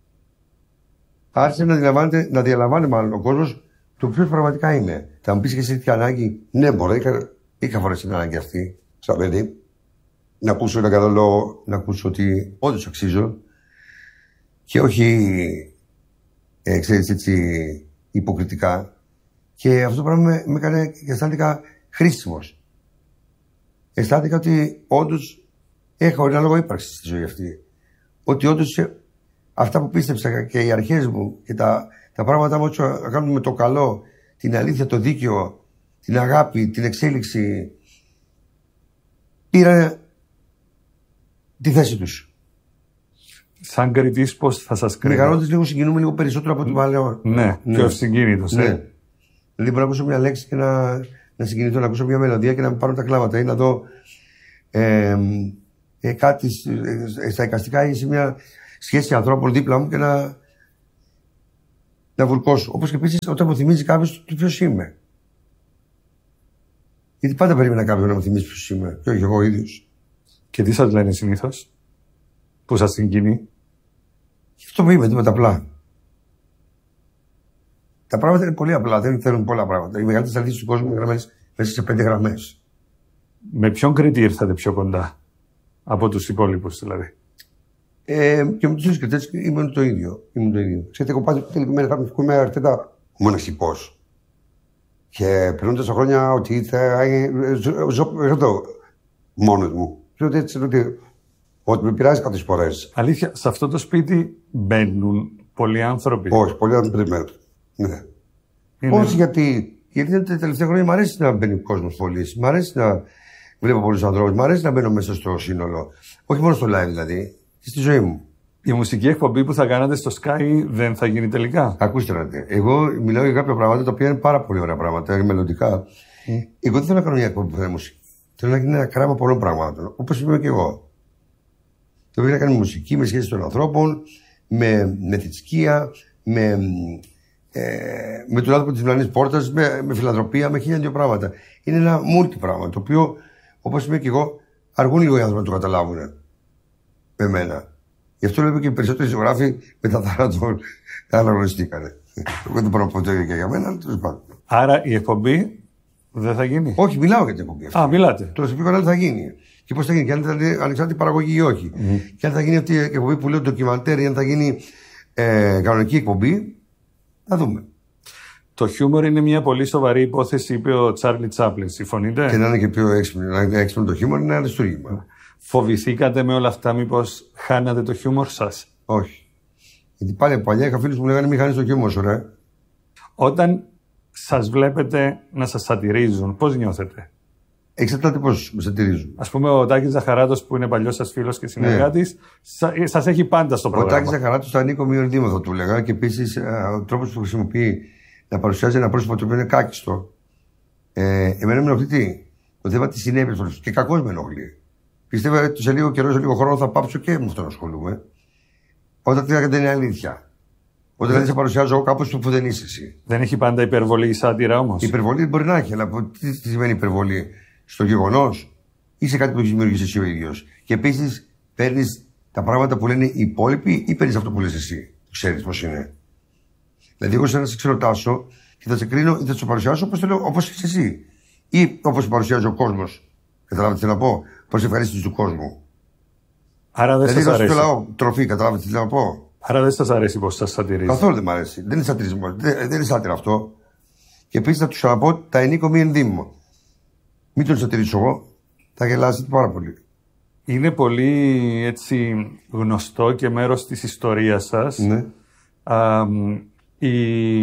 Άρχισε να, να διαλαμβάνει μάλλον ο κόσμος το ποιο πραγματικά είμαι. Θα μου πει και εσύ τι ανάγκη. Ναι, μπορεί, είχα, είχα φορέσει την ανάγκη αυτή, σαν παιδί. Να ακούσω ένα καλό λόγο, να ακούσω ότι όντως αξίζω. Και όχι, ε, ξέρεις, έτσι, υποκριτικά. Και αυτό το πράγμα με, με έκανε και αισθάνθηκα χρήσιμος. Αισθάνθηκα ότι όντως έχω ένα λόγο ύπαρξης στη ζωή αυτή. Ότι όντως αυτά που πίστεψα και οι αρχές μου και τα, τα πράγματα μου να κάνουν με το καλό, την αλήθεια, το δίκαιο, την αγάπη, την εξέλιξη, πήραν τη θέση τους. Σαν κριτής πώς θα σας κρίνω? Μεγαλώντας λίγο συγκινούμε λίγο περισσότερο από τον παλαιό. Ναι, ναι, πιο ευσυγκίνητος. Ναι. Ε. Δηλαδή μπορώ να ακούσω μια λέξη και να, να να συγκινηθώ, να ακούσω μια μελωδία και να με πάρουν τα κλάματα ή να δω ε, ε, κάτι ε, στα εικαστικά ή σε μια σχέση ανθρώπων δίπλα μου και να, να βουλκώσω. Όπως και επίσης όταν μου θυμίζει κάποιος του ποιος είμαι. Γιατί πάντα περίμενα κάποιον να μου θυμίσει ποιος είμαι, και όχι εγώ ίδιος. Και τι σας λένε συνήθως, που σας συγκινεί? Αυτό που είμαι, τίποτα απλά. Τα πράγματα είναι πολύ απλά, δεν θέλουν πολλά πράγματα. Οι μεγαλύτερες αλήθειες του κόσμου είναι γραμμένες μέσα σε πέντε γραμμές. Με ποιον Κρήτη ήρθατε πιο κοντά από τους υπόλοιπους, δηλαδή? Ε, και με τους ίδιους κριτές ήμουν το ίδιο. Ήμουν το ίδιο. Ξέρετε, εγώ πάντα τελικά κάποιον που είμαι αρκετά μοναχικός. Και πριν τόσα χρόνια ότι ήθελα. Ζω εδώ μόνος μου. Ξέρω έτσι ότι. Ότι με πειράζει κάποιες φορές. Αλήθεια, σε αυτό το σπίτι μπαίνουν πολλοί άνθρωποι? Όχι, πολλοί άνθρωποι δεν μπαίνουν. Ναι. Όχι γιατί. Γιατί τα τελευταία χρόνια μου αρέσει να μπαίνει ο κόσμος πολύ. Μ' αρέσει να βλέπω πολλούς ανθρώπους. Μ' αρέσει να μπαίνω μέσα στο σύνολο. Όχι μόνο στο live δηλαδή. Και στη ζωή μου. Η μουσική εκπομπή που θα κάνατε στο Sky δεν θα γίνει τελικά? Ακούστε να δείτε. Εγώ μιλάω για κάποια πράγματα τα οποία είναι πάρα πολύ ωραία πράγματα, μελλοντικά. Mm. Εγώ δεν θέλω να κάνω μια εκπομπή που θα είναι μουσική. Θέλω να γίνει ένα κράμα πολλών πραγμάτων. Όπως είμαι και εγώ. Το οποίο να κάνει μουσική με σχέση των ανθρώπων, με, με θρησκεία, με, ε, με τον άνθρωπο τη διπλανή πόρτα, με, με φιλανθρωπία, με χίλια δύο πράγματα. Είναι ένα multi πράγμα το οποίο, όπως είμαι και εγώ, αργούν λίγο οι άνθρωποι να το καταλάβουν. Με μένα. Γι' αυτό λέω και οι περισσότεροι ζωγράφοι με τα θάνατον αναγνωριστήκανε. Εγώ δεν μπορώ να πω το ίδιο και για μένα, αλλά τέλος πάντων. Άρα η εκπομπή δεν θα γίνει? Όχι, μιλάω για την εκπομπή αυτή. Α, μιλάτε. Το προσωπικό κανάλι θα γίνει. Και πώς θα γίνει, και αν θα είναι ανεξάρτητη παραγωγή ή όχι. Mm. Και αν θα γίνει αυτή η εκπομπή που λέω ντοκιμαντέρ ή αν θα γίνει ε, κανονική εκπομπή, θα δούμε. Το χιούμορ είναι μια πολύ σοβαρή υπόθεση, είπε ο Τσάρλι Τσάπλιν. Συμφωνείτε? Και να είναι και πιο έξυπνο το χιούμορ, είναι ένα αριστούργημα. Φοβηθήκατε με όλα αυτά, μήπως χάνατε το χιούμορ σας? Όχι. Γιατί πάλι από παλιά είχα φίλους που μου λέγανε μην χάνεις το χιούμορ σου, ρε. Όταν σας βλέπετε να σας σατυρίζουν, πώς νιώθετε? Εξαρτάται πώς με σατυρίζουν. Ας πούμε, ο Τάκης Ζαχαράτος, που είναι παλιός σας φίλος και συνεργάτης, ναι, σας έχει πάντα στο πρόγραμμα. Ο Τάκης Ζαχαράτος θα ανήκω μείον δήμο, θα του έλεγα. Και επίσης ο τρόπος που χρησιμοποιεί να παρουσιάζει ένα πρόσωπο το οποίο είναι κάκιστο. Ε, εμένα με ενοχλεί τι? Το θέμα τη συνέπεια και κακώς με ενοχλεί. Πιστεύω ότι σε λίγο καιρό, σε λίγο χρόνο θα πάψω και με αυτό να ασχολούμαι. Όταν δεν είναι αλήθεια. Όταν δηλαδή σε παρουσιάζω εγώ κάπως που δεν είσαι εσύ. Δεν έχει πάντα υπερβολή η σάτυρα όμως? Η υπερβολή μπορεί να έχει, αλλά τι, τι σημαίνει υπερβολή? Στο γεγονός ή σε κάτι που έχει δημιουργήσει εσύ ο ίδιος. Και επίσης παίρνεις τα πράγματα που λένε οι υπόλοιποι ή παίρνεις αυτό που λες εσύ. Ξέρεις πώς είναι. Δηλαδή, εγώ σαν να σε ξεροτάσω και θα σε κρίνω ή θα σε παρουσιάσω όπως είσαι εσύ. Ή όπως παρουσιάζει ο κόσμος. Καταλάβετε τι να πω? Προς ευχαρίστηση του κόσμου. Άρα δεν δηλαδή, σας αρέσει. Δηλαδή, λαό, τροφή, καταλάβετε τι να πω? Άρα δεν σας αρέσει πως σας σατυρίζει? Καθόλου δεν μ' αρέσει. Δεν είναι σατυρισμό. Δεν, δεν είναι σάτυρα αυτό. Και επίσης θα του ξαναπώ, τα ενίκο μη ενδύμω. Μην τον σατυρίσω εγώ, θα γελάσετε πάρα πολύ. Είναι πολύ έτσι γνωστό και μέρος της ιστορίας σας. Ναι. Α, η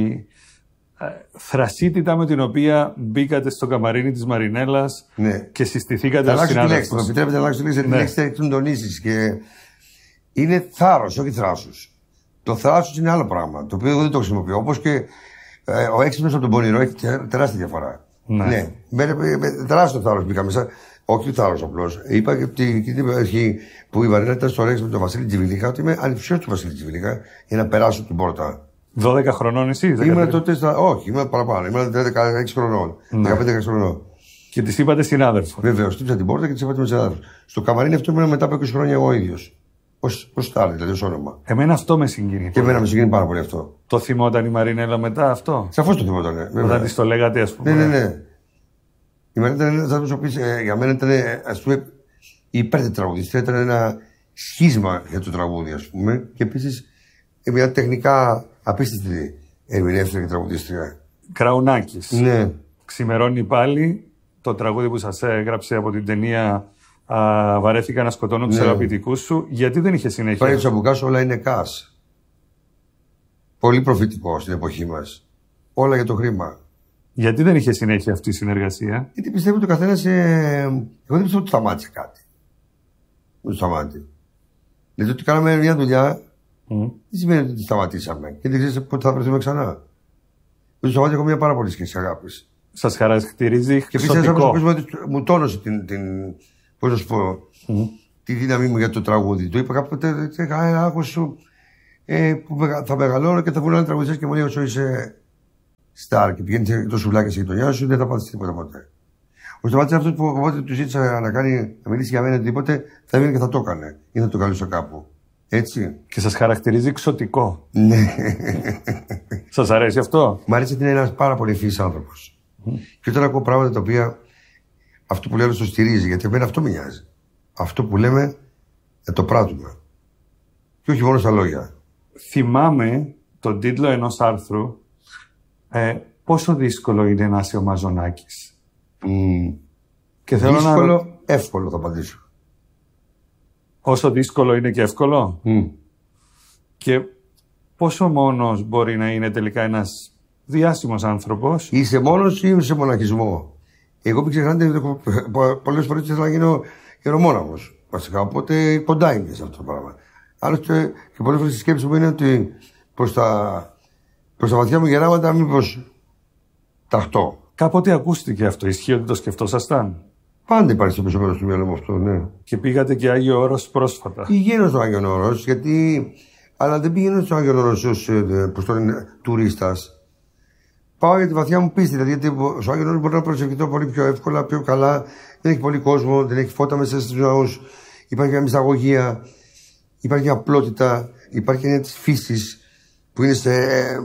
θρασίτητα με την οποία μπήκατε στο καμαρίνι της Μαρινέλας, ναι, και συστηθήκατε ως συνάδελφος. Θα επιτρέπετε να αλλάξω τη λέξη, ναι. Έχετε εκτοντονήσεις και είναι θάρρος, όχι θράσος. Το θράσος είναι άλλο πράγμα, το οποίο εγώ δεν το χρησιμοποιώ. Όπως και ε, ο έξυπνος από τον πονηρό έχει τεράστια διαφορά. Ναι. Ναι. Με, με, με τεράστιο θάρρος μπήκα μέσα. Όχι θάρρος απλώς. Είπα και ότι την αρχή που η Μαρινέλα ήταν στο Ρέξ με τον Βασίλη Τζιβιλίχα, ότι είμαι ανυψιός του Βασίλη Τζιβιλίχα για να περάσω την πόρτα. δώδεκα χρονών εσείς? Ήμουν τότε στα... Όχι, ήμουν παραπάνω. Ήμουν δεκαέξι χρονών. Ναι. δεκαπέντε χρονών. Και τη είπατε συνάδελφο? Βεβαίως, χτύπησα την πόρτα και τη είπα ότι είμαι συνάδελφο. Στο καμαρίνι αυτό ήμουν μετά από είκοσι χρόνια εγώ ίδιος. Ως τάρι, δηλαδή ως όνομα. Εμένα αυτό με συγκίνει. Και εμένα με συγκίνει πάρα πολύ αυτό. Το θυμόταν η Μαρινέλα μετά αυτό? Σαφώς το θυμόταν. Ναι. Όταν τη το λέγατε, ας πούμε? Ναι, ναι, ναι. Η Μαρινέλα ήταν ένας άνθρωπος που για μένα ήταν, ας πούμε, η υπέρτερη τραγουδίστρια. Ήταν ένα σχίσμα για το τραγούδι, ας πούμε. Και επίσης μια τεχνικά απίστευτη ερμηνεύτρια και τραγουδίστρια. Κραουνάκης. Ναι. Ξημερώνει πάλι, το τραγούδι που σας έγραψε από την ταινία α, Βαρέθηκα να σκοτώνω τους, ναι, αγαπητικούς σου. Γιατί δεν είχε συνέχεια? Πάει του Αμπουκάς, όλα είναι κας. Πολύ προφητικό στην εποχή μας. Όλα για το χρήμα. Γιατί δεν είχε συνέχεια αυτή η συνεργασία? Γιατί πιστεύω ότι ο καθένας. Ε... Εγώ δεν πιστεύω ότι σταμάτησε κάτι. Δεν σταμάτησε. Δηλαδή ότι κάναμε μια δουλειά. Mm. Δεν σημαίνει ότι σταματήσαμε. Και δεν ξέρεις πότε θα βρεθούμε ξανά. Με το Σταμάτη έχω μια πάρα πολύ σχέση αγάπης. Σας χαρακτηρίζει και επίσης ένας άνθρωπος που μου τόνωσε την, την, πώς να σου πω, mm. τη δύναμή μου για το τραγούδι. Του είπα κάποτε, άκουσα ε, που θα μεγαλώνω και θα βγουν άλλοι τραγουδιστές και μου λέει όσο είσαι στάρ και πηγαίνεις το σουβλάκι στη γειτονιά σου, δεν θα πάθεις τίποτα ποτέ. Ο Σταμάτης αυτός που όποτε του ζήτησα να, κάνει, να μιλήσει για μένα τίποτε, θα έβγαινε και θα το έκανε ή θα το καλούσε κάπου. Έτσι. Και σας χαρακτηρίζει εξωτικό. Ναι. Σας αρέσει αυτό? Μ' αρέσει ότι είναι ένας πάρα πολύ ευφυής άνθρωπος. Mm. Και όταν ακούω πράγματα τα οποία αυτό που λέω το στηρίζει, γιατί εμένα αυτό με νοιάζει. Αυτό που λέμε να το πράττουμε. Και όχι μόνο στα λόγια. Θυμάμαι τον τίτλο ενός άρθρου ε, πόσο δύσκολο είναι να είσαι ο Μαζονάκης. Mm. Και θέλω δύσκολο, να... εύκολο θα απαντήσω. Όσο δύσκολο είναι και εύκολο. Mm. Και πόσο μόνος μπορεί να είναι τελικά ένας διάσημος άνθρωπος. Είσαι μόνος ή είσαι σε μοναχισμό? Εγώ μην ξεχνάτε, πολλές φορές ήθελα να γίνω ιερομόναχος. Βασικά, οπότε κοντά είμαι σε αυτό το πράγμα. Άλλωστε, και πολλές φορές η σκέψη μου είναι ότι προς τα, προς τα βαθιά μου γεράματα μήπως ταχτώ. Κάποτε ακούστηκε αυτό, ισχύει ότι το σκεφτόσασταν? Πάντα υπάρχει στο πίσω μέρος του μυαλού μου αυτό, ναι. Και πήγατε και Άγιο Όρος πρόσφατα. Πηγαίνω στο Άγιο Όρος, γιατί. Αλλά δεν πηγαίνω στο Άγιο Όρος ως τουρίστας. Πάω για τη βαθιά μου πίστη. Δηλαδή, γιατί στο Άγιο Όρος μπορώ να προσευχηθώ πολύ πιο εύκολα, πιο καλά. Δεν έχει πολύ κόσμο, δεν έχει φώτα μέσα στους ναούς. Υπάρχει μια μυσταγωγία, υπάρχει μια απλότητα, υπάρχει μια της φύσης που είναι σε,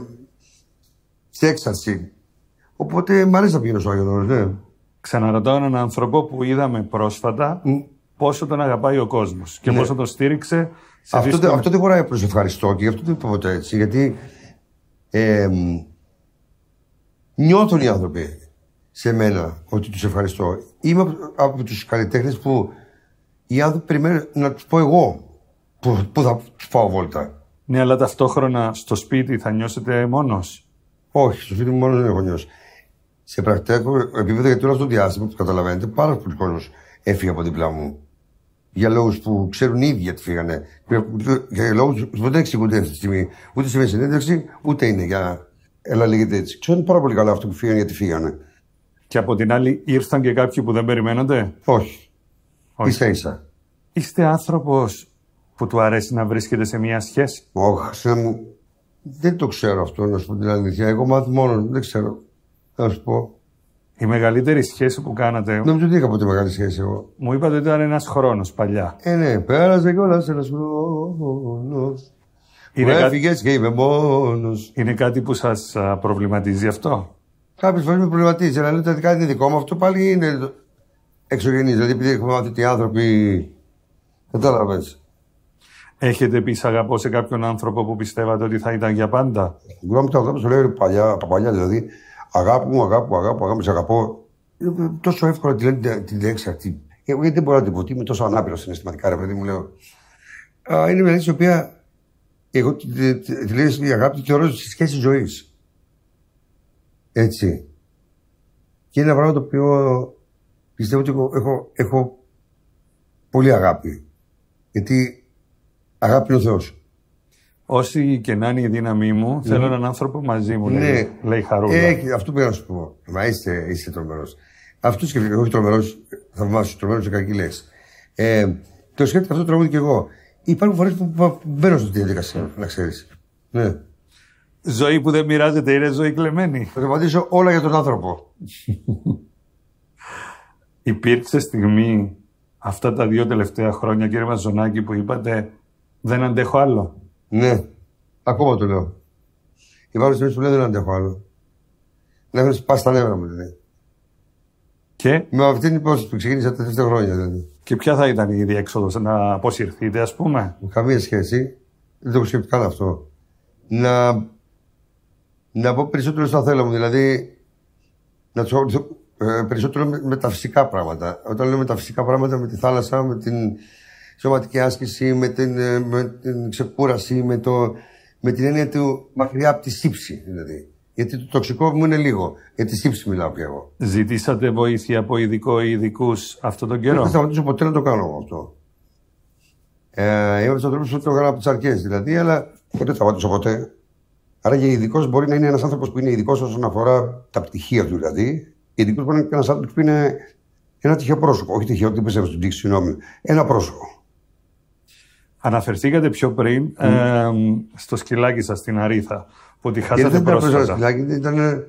σε έξαρση. Οπότε μ' αρέσει να πηγαίνω στο Άγιο Όρος, ναι. Ξαναρωτάω έναν άνθρωπο που είδαμε πρόσφατα mm. πόσο τον αγαπάει ο κόσμος και ναι. πόσο τον στήριξε. Σε αυτό, δύσκολα... αυτό δεν χωράει προς ευχαριστώ και γι' αυτό δεν είπα ποτέ έτσι. Γιατί ε, νιώθουν οι άνθρωποι σε μένα ότι τους ευχαριστώ. Είμαι από, από τους καλλιτέχνες που οι άνθρωποι περιμένουν να τους πω εγώ που, που θα τους πάω βόλτα. Ναι, αλλά ταυτόχρονα στο σπίτι θα νιώσετε μόνος? Όχι, στο σπίτι μου μόνος δεν έχω νιώσει. Σε πρακτικό επίπεδο, γιατί όλο αυτό το διάστημα που καταλαβαίνετε, πάρα πολλοί κόσμος έφυγε από δίπλα μου. Για λόγους που ξέρουν οι ίδιοι γιατί φύγανε. Για λόγους που δεν εξηγούνται αυτή τη στιγμή. Ούτε σε συνέντευξη, ούτε είναι για. Έλα, λέγεται έτσι. Ξέρουν πάρα πολύ καλά αυτό που φύγανε γιατί φύγανε. Και από την άλλη, ήρθαν και κάποιοι που δεν περιμένονται? Όχι. Όχι. Ίσα ίσα. Είστε άνθρωπος που του αρέσει να βρίσκεται σε μια σχέση? Όχι, μου. Δεν το ξέρω αυτό, να σου πω την αλήθεια. Εγώ μάθω μόνο, δεν ξέρω. Να σου πω. Η μεγαλύτερη σχέση που κάνατε. Νομίζω ότι είχα ποτέ μεγάλη σχέση εγώ. Μου είπατε ότι ήταν ένας χρόνος παλιά. Ε, ναι, πέρασε κιόλας ένας χρόνος. Μου έφυγες και είμαι μόνος. Είναι κάτι που σας προβληματίζει αυτό? Κάποιες φορές με προβληματίζει, αλλά λέτε ότι κάτι είναι δικό μου. Αυτό πάλι είναι εξωγενής. Δηλαδή, επειδή έχουμε μάθει ότι οι άνθρωποι. Κατάλαβες. Έχετε πει αγαπώ σε κάποιον άνθρωπο που πιστεύατε ότι θα ήταν για πάντα? Εγώ μου το αγάπη το λέω παλιά, από παλιά δηλαδή. Αγάπη μου, αγάπη μου, αγάπη μου, αγάπη μου, σε αγαπώ. Είναι τόσο εύκολο τη λένε την λέξη αυτή. Εγώ γιατί δεν μπορώ να την πω, είμαι τόσο ανάπηρο συναισθηματικά, ρε παιδί μου λέω. Α, είναι μια λέξη η οποία εγώ τη, τη, τη, τη λέξη η αγάπη τη θεωρώ στη σχέση ζωή. Έτσι. Και είναι ένα πράγμα το οποίο πιστεύω ότι έχω, έχω, έχω πολύ αγάπη. Γιατί αγάπη είναι ο Θεός. Όσοι και να είναι η δύναμή μου, mm. θέλω έναν άνθρωπο μαζί μου, ναι. λέει, λέει Χαρούλα. Ε, αυτό πήγα να σου πω. Μα είστε, είστε τρομερός. Αυτό σκέφτηκα, όχι τρομερός, θαυμάσου, τρομερός και κακή λέξη. Ε, το σκέφτηκα αυτό το τραγούδι κι εγώ. Υπάρχουν φορές που, που, που μπαίνω στη διαδικασία, να ξέρεις. Ναι. Ζωή που δεν μοιράζεται είναι ζωή κλεμμένη. Θα το απαντήσω όλα για τον άνθρωπο. Υπήρξε στιγμή αυτά τα δύο τελευταία χρόνια, κύριε Μαζονάκη, που είπατε δεν αντέχω άλλο? Ναι, ακόμα το λέω. Υπάρχουν στιγμές που λέω δεν αντέχω άλλο. Να έχω σπάσει τα νεύρα μου δηλαδή. Και? Με αυτή την υπόθεση που ξεκίνησα τα τελευταία χρόνια δηλαδή. Και ποια θα ήταν η διέξοδος, να αποσυρθείτε, ας πούμε? Καμία σχέση. Δεν το έχω σκεφτεί καν αυτό. Να, να πω περισσότερο στα θέλω μου, δηλαδή να του ε, περισσότερο με, με τα φυσικά πράγματα. Όταν λέω με τα φυσικά πράγματα, με τη θάλασσα, με την σωματική άσκηση, με την, με την ξεκούραση, με, το, με την έννοια του μακριά από τη σύψη δηλαδή. Γιατί το τοξικό μου είναι λίγο. Για τη σύψη μιλάω πια εγώ. Ζητήσατε βοήθεια από ειδικό ή ειδικούς αυτόν τον καιρό? Δεν θα σταματήσω ποτέ να το κάνω αυτό. Ε, είμαι από του ανθρώπου που το έκανα από τι αρχέ δηλαδή, αλλά ποτέ θα σταματήσω ποτέ. Άρα και ειδικό μπορεί να είναι ένα άνθρωπο που είναι ειδικό όσον αφορά τα πτυχία του δηλαδή, Ειδικό μπορεί να είναι ένα άτομο που είναι ένα τυχαίο πρόσωπο. Όχι τυχαίο, δεν πιστεύω στην τύχη, συγγνώμη. Ένα πρόσωπο. Αναφερθήκατε πιο πριν mm. ε, στο σκυλάκι σας στην Αρήθα, που τη χάσατε πρόσφατα. Δεν ήταν